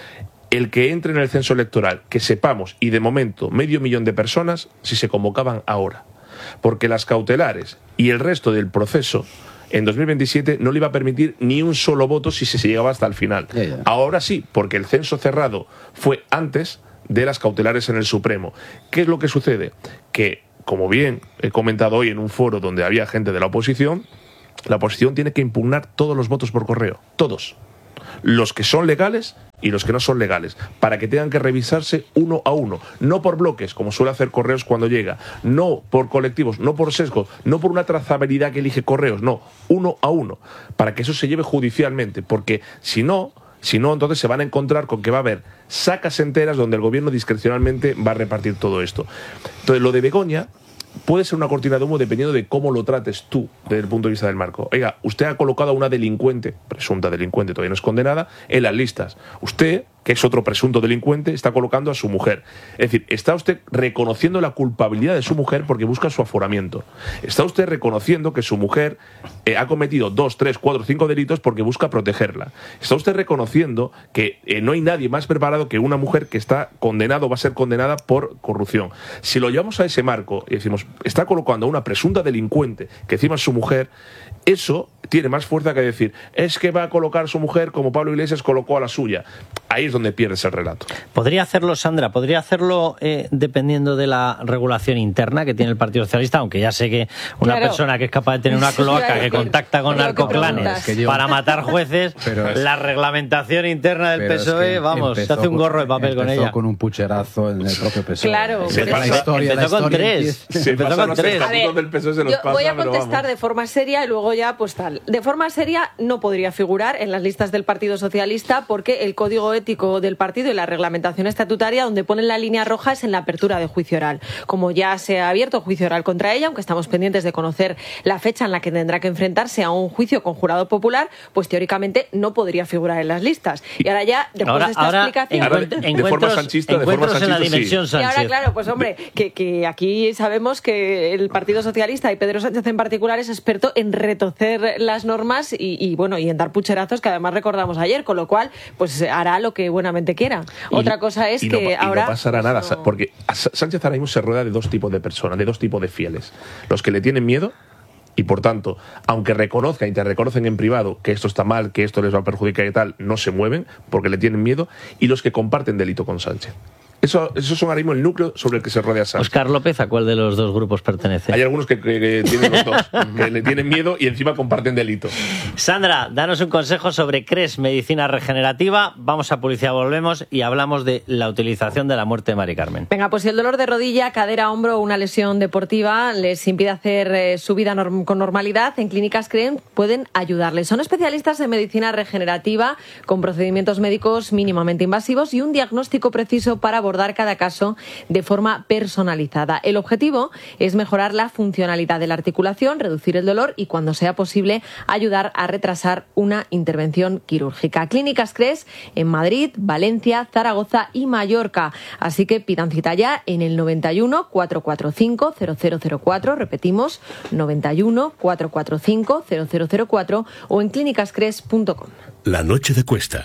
el que entre en el censo electoral, que sepamos, y de momento medio millón de personas, si se convocaban ahora. Porque las cautelares y el resto del proceso en dos mil veintisiete no le iba a permitir ni un solo voto si se llegaba hasta el final. Yeah, yeah. Ahora sí, porque el censo cerrado fue antes de las cautelares en el Supremo. ¿Qué es lo que sucede? Que, como bien he comentado hoy en un foro donde había gente de la oposición, la oposición tiene que impugnar todos los votos por correo. Todos. Los que son legales y los que no son legales, para que tengan que revisarse uno a uno, no por bloques, como suele hacer Correos cuando llega, no por colectivos, no por sesgos, no por una trazabilidad que elige Correos, no, uno a uno, para que eso se lleve judicialmente, porque si no, si no, entonces se van a encontrar con que va a haber sacas enteras donde el gobierno discrecionalmente va a repartir todo esto. Entonces, lo de Begoña puede ser una cortina de humo dependiendo de cómo lo trates tú desde el punto de vista del marco. Oiga, usted ha colocado a una delincuente, presunta delincuente, todavía no es condenada, en las listas. Usted, que es otro presunto delincuente, está colocando a su mujer. Es decir, está usted reconociendo la culpabilidad de su mujer porque busca su aforamiento. Está usted reconociendo que su mujer eh, ha cometido dos, tres, cuatro, cinco delitos porque busca protegerla. Está usted reconociendo que eh, no hay nadie más preparado que una mujer que está condenada o va a ser condenada por corrupción. Si lo llevamos a ese marco y decimos, está colocando a una presunta delincuente que encima es su mujer, eso tiene más fuerza que decir, es que va a colocar a su mujer como Pablo Iglesias colocó a la suya. Ahí es donde pierdes el relato. ¿Podría hacerlo, Sandra? ¿Podría hacerlo eh, dependiendo de la regulación interna que tiene el Partido Socialista? Aunque ya sé que una claro. persona que es capaz de tener una cloaca que contacta con narcoclanes que para matar jueces, es, la reglamentación interna del P S O E, es vamos, se hace un gorro de papel con ella. Empezó con un pucherazo en el propio P S O E. Claro. Sí, la historia, empezó la con tres. Se empezó con tres. A ver, del P S O E se nos yo pasa, voy a contestar vamos. de forma seria y luego ya pues tal. De forma seria no podría figurar en las listas del Partido Socialista porque el código ético del partido y la reglamentación estatutaria donde ponen la línea roja es en la apertura de juicio oral. Como ya se ha abierto juicio oral contra ella, aunque estamos pendientes de conocer la fecha en la que tendrá que enfrentarse a un juicio con jurado popular, pues teóricamente no podría figurar en las listas. Y ahora ya, después ahora, de esta ahora explicación... Ahora, de forma sanchista, de forma sanchista, en la dimensión sí. Sánchez. Y ahora, claro, pues hombre, que, que aquí sabemos que el Partido Socialista y Pedro Sánchez en particular es experto en retocer las normas y, y bueno, y en dar pucherazos que además recordamos ayer, con lo cual, pues hará lo que buenamente quiera. Y, Otra cosa es y que no, ahora... Y no pasará nada, no... porque Sánchez ahora mismo se rueda de dos tipos de personas, de dos tipos de fieles. Los que le tienen miedo y, por tanto, aunque reconozcan y te reconocen en privado que esto está mal, que esto les va a perjudicar y tal, no se mueven porque le tienen miedo, y los que comparten delito con Sánchez. Eso, esos son ahora mismo el núcleo sobre el que se rodea Sánchez. Óscar López, ¿a cuál de los dos grupos pertenece? Hay algunos que, que, que tienen los dos, que le tienen miedo y encima comparten delito. Sandra, danos un consejo sobre C R E S, medicina regenerativa. Vamos a publicidad, volvemos y hablamos de la utilización de la muerte de Mari Carmen. Venga, pues si el dolor de rodilla, cadera, hombro o una lesión deportiva les impide hacer eh, su vida norm- con normalidad, en Clínicas C R E S pueden ayudarles. Son especialistas en medicina regenerativa con procedimientos médicos mínimamente invasivos y un diagnóstico preciso para abordar cada caso de forma personalizada. El objetivo es mejorar la funcionalidad de la articulación, reducir el dolor y, cuando sea posible, ayudar a retrasar una intervención quirúrgica. Clínicas C R E S en Madrid, Valencia, Zaragoza y Mallorca. Así que pidan cita ya en el noventa y uno, cuatrocientos cuarenta y cinco, cero cero cero cuatro, repetimos, noventa y uno, cuatrocientos cuarenta y cinco, cero cero cero cuatro o en clínicas c r e s punto com. La noche de Cuesta,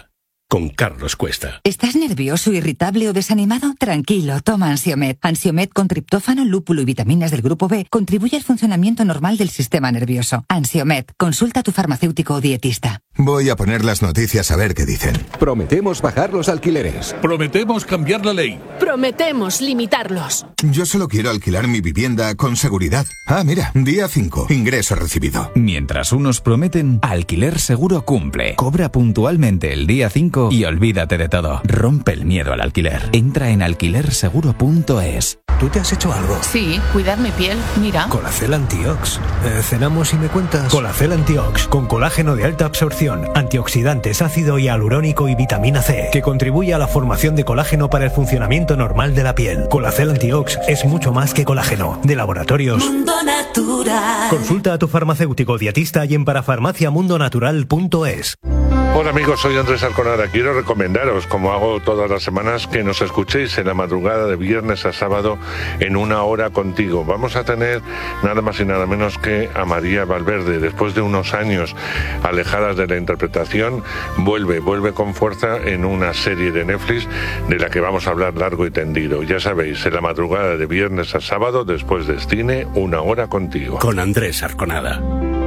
con Carlos Cuesta. ¿Estás nervioso, irritable o desanimado? Tranquilo, toma Ansiomed. Ansiomed con triptófano, lúpulo y vitaminas del grupo B contribuye al funcionamiento normal del sistema nervioso. Ansiomed, consulta a tu farmacéutico o dietista. Voy a poner las noticias a ver qué dicen. Prometemos bajar los alquileres. Prometemos cambiar la ley. Prometemos limitarlos. Yo solo quiero alquilar mi vivienda con seguridad. Ah, mira, día cinco, ingreso recibido. Mientras unos prometen, Alquiler Seguro cumple. Cobra puntualmente el día cinco y olvídate de todo. Rompe el miedo al alquiler. Entra en alquiler seguro punto es. ¿Tú te has hecho algo? Sí, cuidar mi piel, mira. Colacel Antiox. Eh, ¿Cenamos y me cuentas? Colacel Antiox, con colágeno de alta absorción, antioxidantes, ácido hialurónico y vitamina C, que contribuye a la formación de colágeno para el funcionamiento normal de la piel. Colacel Antiox es mucho más que colágeno. De Laboratorios Mundo Natural. Consulta a tu farmacéutico dietista y en parafarmacia mundo natural punto es. Hola amigos, soy Andrés Arconada. Quiero recomendaros, como hago todas las semanas, que nos escuchéis en la madrugada de viernes a sábado en Una Hora Contigo. Vamos a tener nada más y nada menos que a María Valverde. Después de unos años alejadas de la interpretación, vuelve, vuelve con fuerza en una serie de Netflix de la que vamos a hablar largo y tendido. Ya sabéis, en la madrugada de viernes a sábado, después de cine, Una Hora Contigo. Con Andrés Arconada.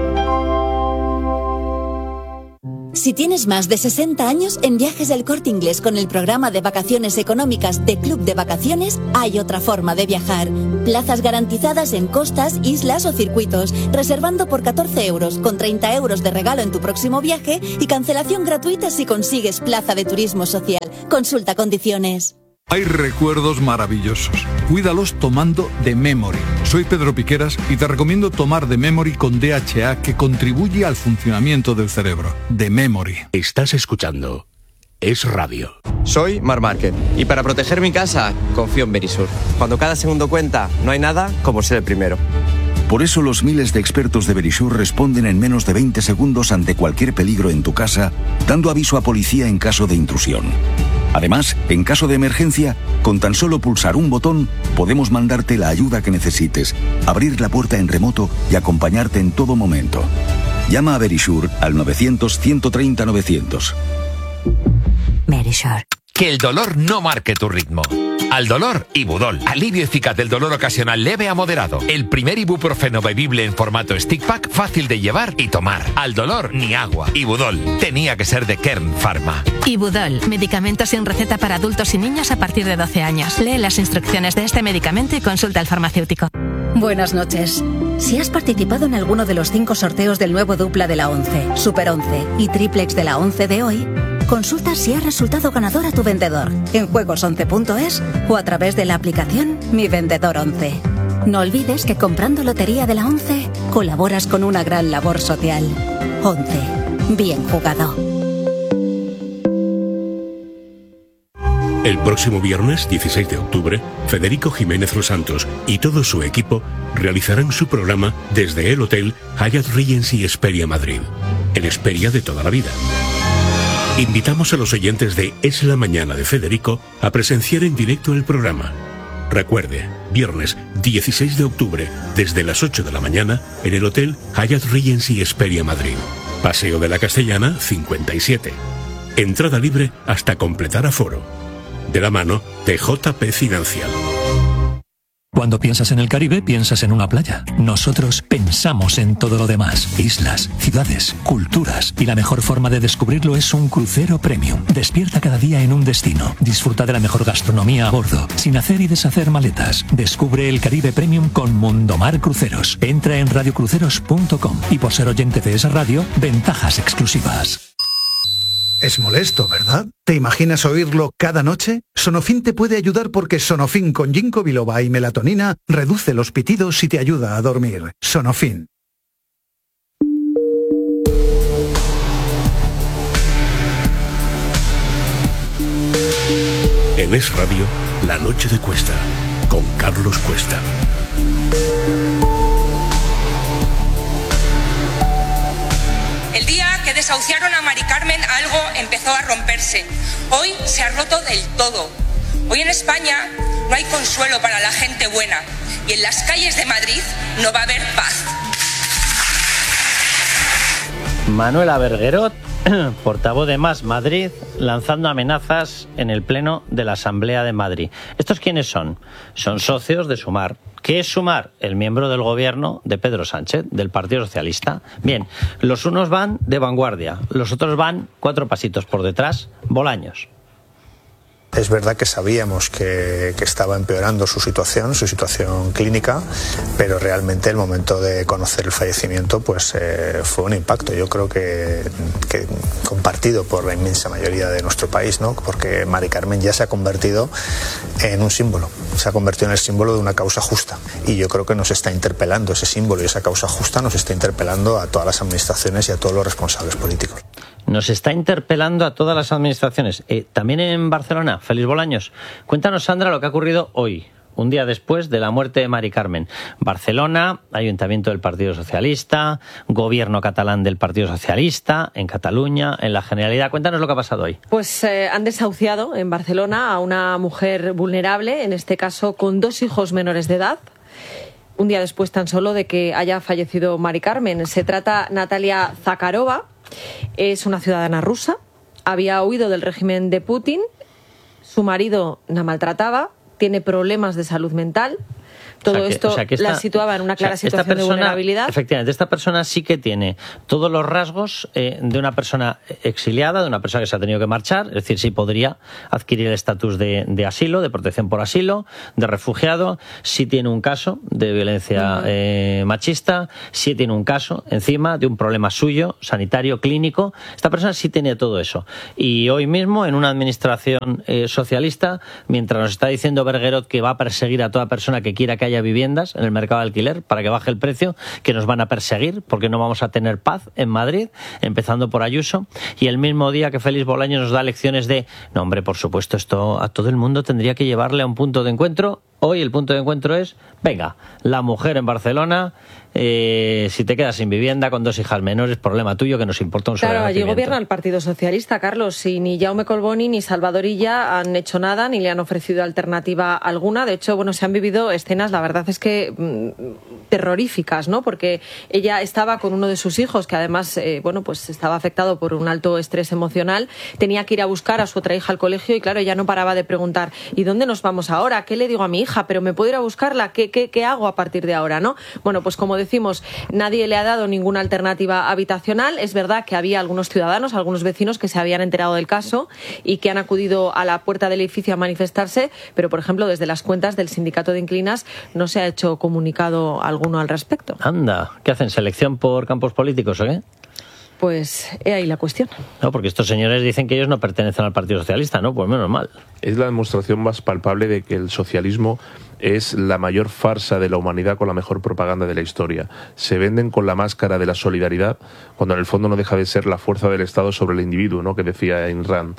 Si tienes más de sesenta años, en Viajes del Corte Inglés con el programa de vacaciones económicas de Club de Vacaciones, hay otra forma de viajar. Plazas garantizadas en costas, islas o circuitos, reservando por catorce euros, con treinta euros de regalo en tu próximo viaje y cancelación gratuita si consigues plaza de turismo social. Consulta condiciones. Hay recuerdos maravillosos. Cuídalos tomando The Memory. Soy Pedro Piqueras y te recomiendo tomar The Memory con D H A, que contribuye al funcionamiento del cerebro. The Memory. Estás escuchando Es Radio. Soy Mar Márquez y para proteger mi casa confío en Verisur. Cuando cada segundo cuenta, no hay nada como ser el primero. Por eso los miles de expertos de Verisur responden en menos de veinte segundos ante cualquier peligro en tu casa, dando aviso a policía en caso de intrusión. Además, en caso de emergencia, con tan solo pulsar un botón, podemos mandarte la ayuda que necesites, abrir la puerta en remoto y acompañarte en todo momento. Llama a Verisur al novecientos, ciento treinta, novecientos. Verisur. Que el dolor no marque tu ritmo. Al dolor, Ibudol. Alivio eficaz del dolor ocasional leve a moderado. El primer ibuprofeno bebible en formato stick pack, fácil de llevar y tomar. Al dolor, ni agua. Ibudol. Tenía que ser de Kern Pharma. Ibudol. Medicamento sin receta para adultos y niños a partir de doce años. Lee las instrucciones de este medicamento y consulta al farmacéutico. Buenas noches. Si has participado en alguno de los cinco sorteos del nuevo dupla de la once, Super once y triplex de la once de hoy, consulta si ha resultado ganador a tu vendedor en juegos once punto es o a través de la aplicación Mi Vendedor once. No olvides que comprando Lotería de la once colaboras con una gran labor social. once. Bien jugado. El próximo viernes, dieciséis de octubre, Federico Jiménez Los Santos y todo su equipo realizarán su programa desde el Hotel Hyatt Regency Hesperia Madrid, el Hesperia de toda la vida. Invitamos a los oyentes de Es la Mañana de Federico a presenciar en directo el programa. Recuerde, viernes dieciséis de octubre, desde las ocho de la mañana, en el Hotel Hyatt Regency Hesperia Madrid. Paseo de la Castellana, cincuenta y siete. Entrada libre hasta completar aforo. De la mano de J P Financial. Cuando piensas en el Caribe, piensas en una playa. Nosotros pensamos en todo lo demás. Islas, ciudades, culturas. Y la mejor forma de descubrirlo es un crucero premium. Despierta cada día en un destino. Disfruta de la mejor gastronomía a bordo, sin hacer y deshacer maletas. Descubre el Caribe Premium con Mundomar Cruceros. Entra en radio cruceros punto com y por ser oyente de esa radio, ventajas exclusivas. Es molesto, ¿verdad? ¿Te imaginas oírlo cada noche? Sonofin te puede ayudar porque Sonofin con ginkgo biloba y melatonina reduce los pitidos y te ayuda a dormir. Sonofin. En Es Radio, La Noche de Cuesta, con Carlos Cuesta. El día que desahuciaron a Mari Carmen, algo empezó a romperse. Hoy se ha roto del todo. Hoy en España no hay consuelo para la gente buena y en las calles de Madrid no va a haber paz. Manuela Berguerot portavoz de Más Madrid, lanzando amenazas en el Pleno de la Asamblea de Madrid. ¿Estos quiénes son? Son socios de Sumar. ¿Qué es Sumar? El miembro del gobierno de Pedro Sánchez, del Partido Socialista. Bien, los unos van de vanguardia, los otros van cuatro pasitos por detrás, Bolaños. Es verdad que sabíamos que, que estaba empeorando su situación, su situación clínica, pero realmente el momento de conocer el fallecimiento pues eh, fue un impacto. Yo creo que, que compartido por la inmensa mayoría de nuestro país, ¿no? Porque Mari Carmen ya se ha convertido en un símbolo, se ha convertido en el símbolo de una causa justa. Y yo creo que nos está interpelando ese símbolo y esa causa justa nos está interpelando a todas las administraciones y a todos los responsables políticos. Nos está interpelando a todas las administraciones. Eh, también en Barcelona, Félix Bolaños. Cuéntanos, Sandra, lo que ha ocurrido hoy, un día después de la muerte de Mari Carmen. Barcelona, Ayuntamiento del Partido Socialista, Gobierno catalán del Partido Socialista, en Cataluña, en la Generalidad. Cuéntanos lo que ha pasado hoy. Pues eh, han desahuciado en Barcelona a una mujer vulnerable, en este caso con dos hijos menores de edad. Un día después tan solo de que haya fallecido Mari Carmen. Se trata Natalia Zakharova. Es una ciudadana rusa, había huido del régimen de Putin, su marido la maltrataba, tiene problemas de salud mental. Todo o sea que, esto o sea esta, la situaba en una clara o sea, situación persona, de vulnerabilidad. Efectivamente, esta persona sí que tiene todos los rasgos eh, de una persona exiliada, de una persona que se ha tenido que marchar, es decir, sí podría adquirir el estatus de, de asilo, de protección por asilo, de refugiado, sí tiene un caso de violencia uh-huh. eh, machista, sí tiene un caso encima de un problema suyo, sanitario, clínico. Esta persona sí tiene todo eso. Y hoy mismo, en una administración eh, socialista, mientras nos está diciendo Bergerot que va a perseguir a toda persona que quiera que haya viviendas en el mercado de alquiler para que baje el precio, que nos van a perseguir porque no vamos a tener paz en Madrid, empezando por Ayuso, y el mismo día que Félix Bolaños nos da lecciones de, no hombre, por supuesto, esto a todo el mundo tendría que llevarle a un punto de encuentro. Hoy el punto de encuentro es, venga, la mujer en Barcelona, eh, si te quedas sin vivienda con dos hijas menores, problema tuyo, que nos importa un Claro, allí gobierna el Partido Socialista, Carlos, y ni Jaume Colboni ni Salvador Illa han hecho nada, ni le han ofrecido alternativa alguna. De hecho, bueno, se han vivido escenas, la verdad es que mmm, terroríficas, ¿no? Porque ella estaba con uno de sus hijos, que además, eh, bueno, pues estaba afectado por un alto estrés emocional, tenía que ir a buscar a su otra hija al colegio y, claro, ella no paraba de preguntar, ¿y dónde nos vamos ahora? ¿Qué le digo a mi hija? Pero me puedo ir a buscarla, ¿qué, qué, qué hago a partir de ahora, no? Bueno, pues como decimos, nadie le ha dado ninguna alternativa habitacional. Es verdad que había algunos ciudadanos, algunos vecinos que se habían enterado del caso y que han acudido a la puerta del edificio a manifestarse, pero, por ejemplo, desde las cuentas del sindicato de inquilinas no se ha hecho comunicado alguno al respecto. Anda, ¿qué hacen? ¿Selección por campos políticos o qué? Pues he ahí la cuestión. No, porque estos señores dicen que ellos no pertenecen al Partido Socialista, ¿no? Pues menos mal. Es la demostración más palpable de que el socialismo es la mayor farsa de la humanidad con la mejor propaganda de la historia. Se venden con la máscara de la solidaridad cuando en el fondo no deja de ser la fuerza del Estado sobre el individuo, ¿no? Que decía Ayn Rand.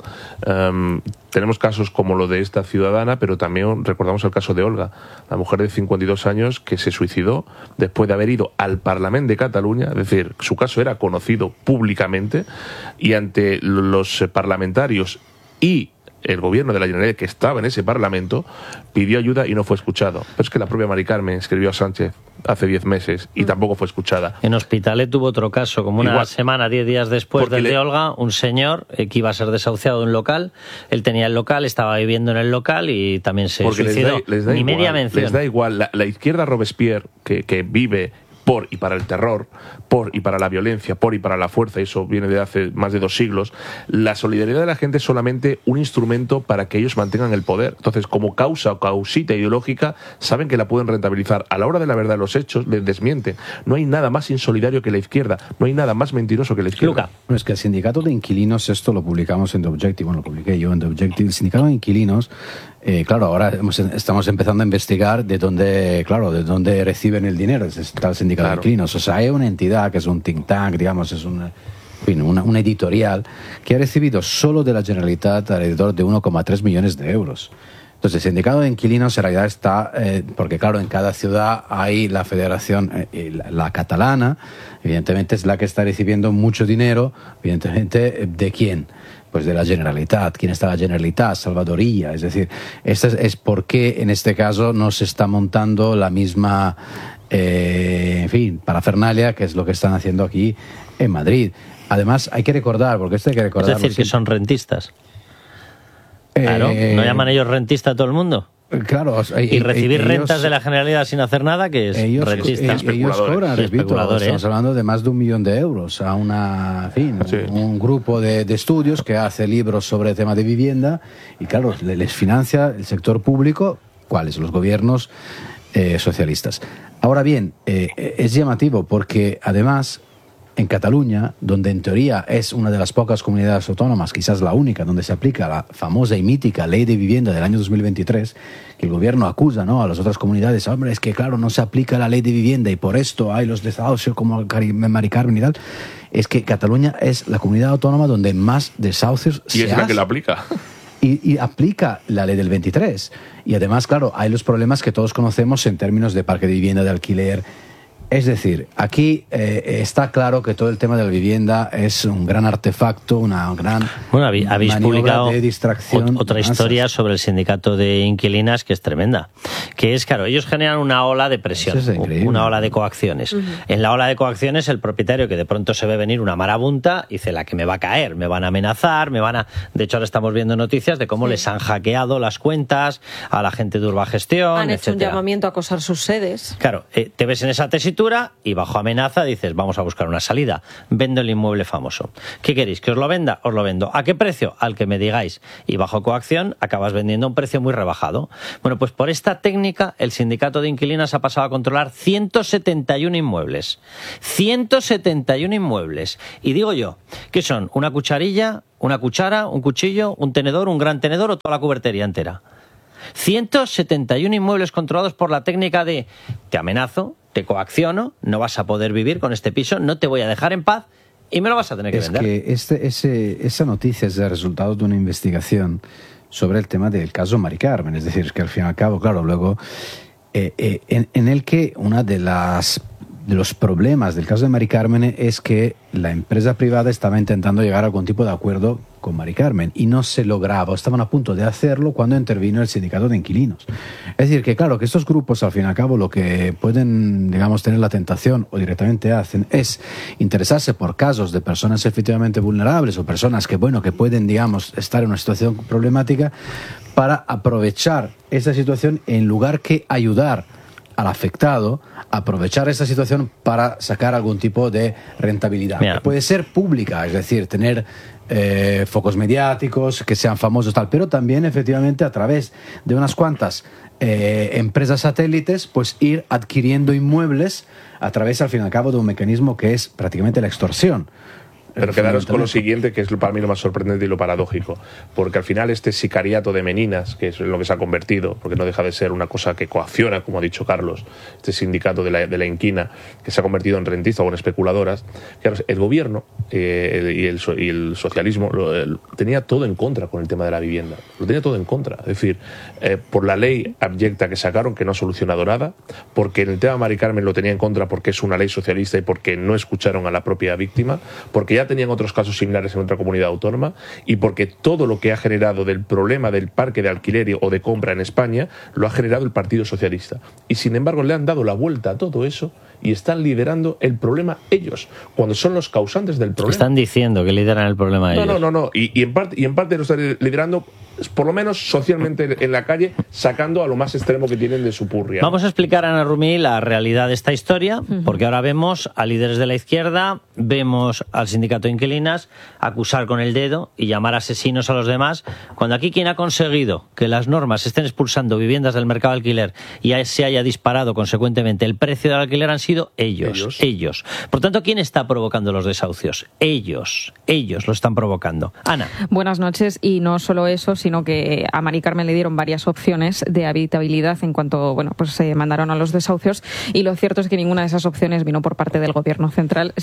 Um, tenemos casos como lo de esta ciudadana, pero también recordamos el caso de Olga, la mujer de cincuenta y dos años que se suicidó después de haber ido al Parlamento de Cataluña, es decir, su caso era conocido públicamente y ante los parlamentarios y el gobierno de la Generalitat, que estaba en ese Parlamento, pidió ayuda y no fue escuchado. Pero es que la propia Mari Carmen escribió a Sánchez hace diez meses y mm. tampoco fue escuchada. En Hospitalet tuvo otro caso, como una Igual, semana, diez días después del le... de Olga, un señor eh, que iba a ser desahuciado de un local, él tenía el local, estaba viviendo en el local y también se porque suicidó. Les da, les da Ni igual, media mención. Les da igual. La, la izquierda Robespierre, que, que vive por y para el terror, por y para la violencia, por y para la fuerza, y eso viene de hace más de dos siglos, la solidaridad de la gente es solamente un instrumento para que ellos mantengan el poder. Entonces, como causa o causita ideológica, saben que la pueden rentabilizar. A la hora de la verdad, los hechos les desmienten. No hay nada más insolidario que la izquierda, no hay nada más mentiroso que la izquierda. Luca. Bueno, es que el sindicato de inquilinos, esto lo publicamos en The Objective, bueno, lo publiqué yo en The Objective, el sindicato de inquilinos, Eh, claro, ahora hemos, estamos empezando a investigar de dónde, claro, de dónde reciben el dinero, está el sindicato claro. de inquilinos. O sea, hay una entidad que es un think tank, digamos, es una, en fin, una, una editorial que ha recibido solo de la Generalitat alrededor de uno coma tres millones de euros. Entonces, el sindicato de inquilinos en realidad está, eh, porque claro, en cada ciudad hay la federación, eh, la, la catalana, evidentemente es la que está recibiendo mucho dinero, evidentemente, ¿de quién? Pues de la Generalitat. ¿Quién está la Generalitat? Salvador Illa. Es decir, este es, es por qué en este caso no se está montando la misma eh, en fin, parafernalia, que es lo que están haciendo aquí en Madrid. Además, hay que recordar, porque esto hay que recordar... Es decir, que son rentistas. Claro, Eh, ¿no llaman ellos rentista a todo el mundo? Claro, y recibir ellos, rentas de la Generalidad sin hacer nada, que es ellos, rentista. ellos, ellos cobran, Sí, repito, especuladores. estamos hablando de más de un millón de euros a una, en fin, sí. un, un grupo de, de estudios que hace libros sobre el tema de vivienda y claro, les financia el sector público, ¿cuáles? Los gobiernos eh, socialistas. Ahora bien, eh, es llamativo porque además en Cataluña, donde en teoría es una de las pocas comunidades autónomas, quizás la única, donde se aplica la famosa y mítica Ley de Vivienda del año dos mil veintitrés, que el gobierno acusa, ¿no?, a las otras comunidades, hombre, es que claro, no se aplica la Ley de Vivienda y por esto hay los desahucios como Mari Carmen y tal, es que Cataluña es la comunidad autónoma donde más desahucios se Y es la hacen. que la aplica. Y, y aplica la ley del veintitrés. Y además, claro, hay los problemas que todos conocemos en términos de parque de vivienda, de alquiler. Es decir, aquí eh, está claro que todo el tema de la vivienda es un gran artefacto, una gran Bueno, habéis, habéis maniobra publicado de distracción. ot- otra de masas. historia sobre el sindicato de inquilinas que es tremenda. Que es, claro, ellos generan una ola de presión, Eso es increíble. una ola de coacciones. Ujú. En la ola de coacciones, el propietario que de pronto se ve venir una marabunta dice, la que me va a caer, me van a amenazar, me van a... De hecho, ahora estamos viendo noticias de cómo Sí. les han hackeado las cuentas a la gente de Urbagestión, Han hecho un etcétera. llamamiento a acosar sus sedes. Claro, eh, te ves en esa tesitura y bajo amenaza dices, vamos a buscar una salida. Vendo el inmueble famoso. ¿Qué queréis? ¿Que os lo venda? Os lo vendo. ¿A qué precio? Al que me digáis. Y bajo coacción acabas vendiendo a un precio muy rebajado. Bueno, pues por esta técnica el sindicato de inquilinas ha pasado a controlar ciento setenta y uno inmuebles. ciento setenta y uno inmuebles. Y digo yo, ¿qué son? ¿Una cucharilla? ¿Una cuchara? ¿Un cuchillo? ¿Un tenedor? ¿Un gran tenedor? ¿O toda la cubertería entera? ciento setenta y uno inmuebles controlados por la técnica de te amenazo, te coacciono, no vas a poder vivir con este piso, no te voy a dejar en paz y me lo vas a tener que Es vender. que este, ese, esa noticia es el resultado de una investigación sobre el tema del caso Mari Carmen. Es decir, que al fin y al cabo, claro, luego, eh, eh, en, en el que una de las de los problemas del caso de Mari Carmen es que la empresa privada estaba intentando llegar a algún tipo de acuerdo con Mari Carmen y no se lograba, o estaban a punto de hacerlo cuando intervino el sindicato de inquilinos. Es decir, que claro, que estos grupos al fin y al cabo lo que pueden, digamos, tener la tentación o directamente hacen es interesarse por casos de personas efectivamente vulnerables o personas que, bueno, que pueden, digamos, estar en una situación problemática para aprovechar esa situación en lugar que ayudar al afectado, aprovechar esa situación para sacar algún tipo de rentabilidad. Mira. Que puede ser pública, es decir, tener eh, focos mediáticos que sean famosos tal, pero también efectivamente a través de unas cuantas eh, empresas satélites, pues ir adquiriendo inmuebles a través, al fin y al cabo, de un mecanismo que es prácticamente la extorsión. Pero quedaros con lo siguiente, que es para mí lo más sorprendente y lo paradójico, porque al final este sicariato de meninas, que es en lo que se ha convertido, porque no deja de ser una cosa que coacciona, como ha dicho Carlos, este sindicato de la, de la inquina, que se ha convertido en rentistas o en especuladoras, claro, el gobierno eh, el, y, el, y el socialismo lo, el, tenía todo en contra con el tema de la vivienda, lo tenía todo en contra, es decir, eh, por la ley abyecta que sacaron, que no ha solucionado nada, porque en el tema de Mari Carmen lo tenía en contra porque es una ley socialista y porque no escucharon a la propia víctima, porque ya tenían otros casos similares en otra comunidad autónoma y porque todo lo que ha generado del problema del parque de alquiler o de compra en España lo ha generado el Partido Socialista. Y sin embargo le han dado la vuelta a todo eso y están liderando el problema ellos, cuando son los causantes del problema. Están diciendo que lideran el problema No, ellos. no, no, no. Y, y, en parte, y en parte lo están liderando, por lo menos socialmente en la calle, sacando a lo más extremo que tienen de su purria. Vamos a explicar, Ana Rumí, la realidad de esta historia, porque ahora vemos a líderes de la izquierda, vemos al sindicato de inquilinas acusar con el dedo y llamar asesinos a los demás, cuando aquí quien ha conseguido que las normas estén expulsando viviendas del mercado de alquiler y se haya disparado consecuentemente el precio del alquiler han sido ellos, ellos, ellos. Por tanto, ¿quién está provocando los desahucios? Ellos, ellos lo están provocando. Ana. Buenas noches, y no solo eso, sino que a Mari Carmen le dieron varias opciones de habitabilidad en cuanto, bueno, pues se mandaron a los desahucios, y lo cierto es que ninguna de esas opciones vino por parte del gobierno central, sino que vinieron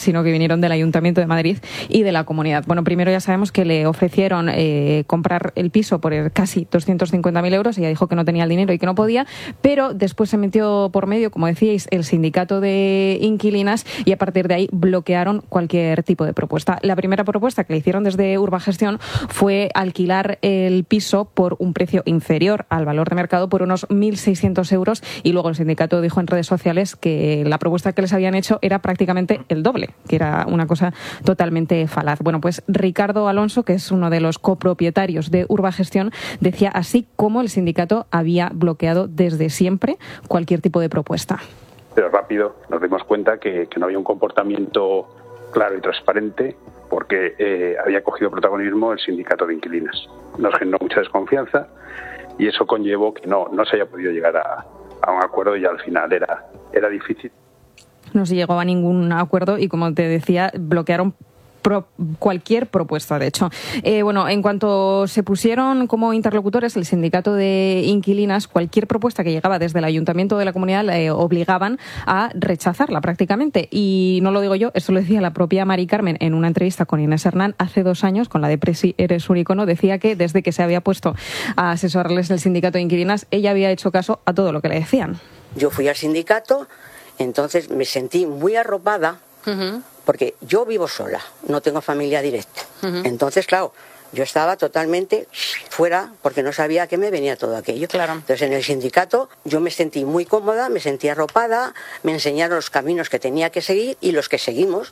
vinieron del Ayuntamiento de Madrid y de la Comunidad. Bueno, primero ya sabemos que le ofrecieron eh, comprar el piso por casi doscientos cincuenta mil euros. Ella dijo que no tenía el dinero y que no podía, pero después se metió por medio, como decíais, el sindicato de inquilinas y a partir de ahí bloquearon cualquier tipo de propuesta. La primera propuesta que le hicieron desde Urbagestión fue alquilar el piso por un precio inferior al valor de mercado, por unos mil seiscientos euros, y luego el sindicato dijo en redes sociales que la propuesta que les habían hecho era prácticamente el doble, que era una cosa totalmente falaz. Bueno, pues Ricardo Alonso, que es uno de los copropietarios de Urbagestión, decía así cómo el sindicato había bloqueado desde siempre cualquier tipo de propuesta. Pero rápido nos dimos cuenta que, que no había un comportamiento claro y transparente, porque eh, había cogido protagonismo el sindicato de inquilinas. Nos generó mucha desconfianza y eso conllevó que no, no se haya podido llegar a, a un acuerdo y al final era, era difícil. No se llegó a ningún acuerdo y, como te decía, bloquearon Pro, cualquier propuesta, de hecho. Eh, bueno, en cuanto se pusieron como interlocutores el sindicato de inquilinas, cualquier propuesta que llegaba desde el Ayuntamiento de la Comunidad le obligaban a rechazarla prácticamente. Y no lo digo yo, eso lo decía la propia Mari Carmen en una entrevista con Inés Hernán hace dos años, con la de Presi Eres un Icono. Decía que desde que se había puesto a asesorarles el sindicato de inquilinas, ella había hecho caso a todo lo que le decían. Yo fui al sindicato, entonces me sentí muy arropada, uh-huh. porque yo vivo sola, no tengo familia directa. Uh-huh. Entonces, claro, yo estaba totalmente fuera porque no sabía a qué me venía todo aquello. Claro. Entonces, en el sindicato yo me sentí muy cómoda, me sentí arropada, me enseñaron los caminos que tenía que seguir y los que seguimos.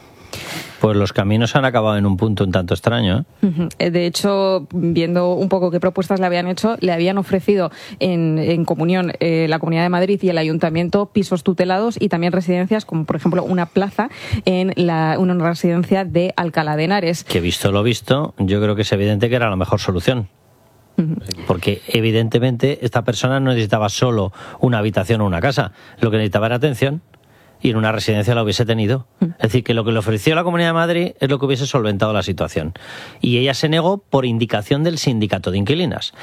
Pues los caminos han acabado en un punto un tanto extraño, ¿eh? De hecho, viendo un poco qué propuestas le habían hecho, le habían ofrecido en, en comunión eh, la Comunidad de Madrid y el Ayuntamiento pisos tutelados y también residencias, como por ejemplo una plaza en la, una residencia de Alcalá de Henares. Que visto lo visto, yo creo que es evidente que era la mejor solución. Porque evidentemente esta persona no necesitaba solo una habitación o una casa, lo que necesitaba era atención. Y en una residencia la hubiese tenido. Es decir, que lo que le ofreció la Comunidad de Madrid es lo que hubiese solventado la situación. Y ella se negó por indicación del sindicato de inquilinas.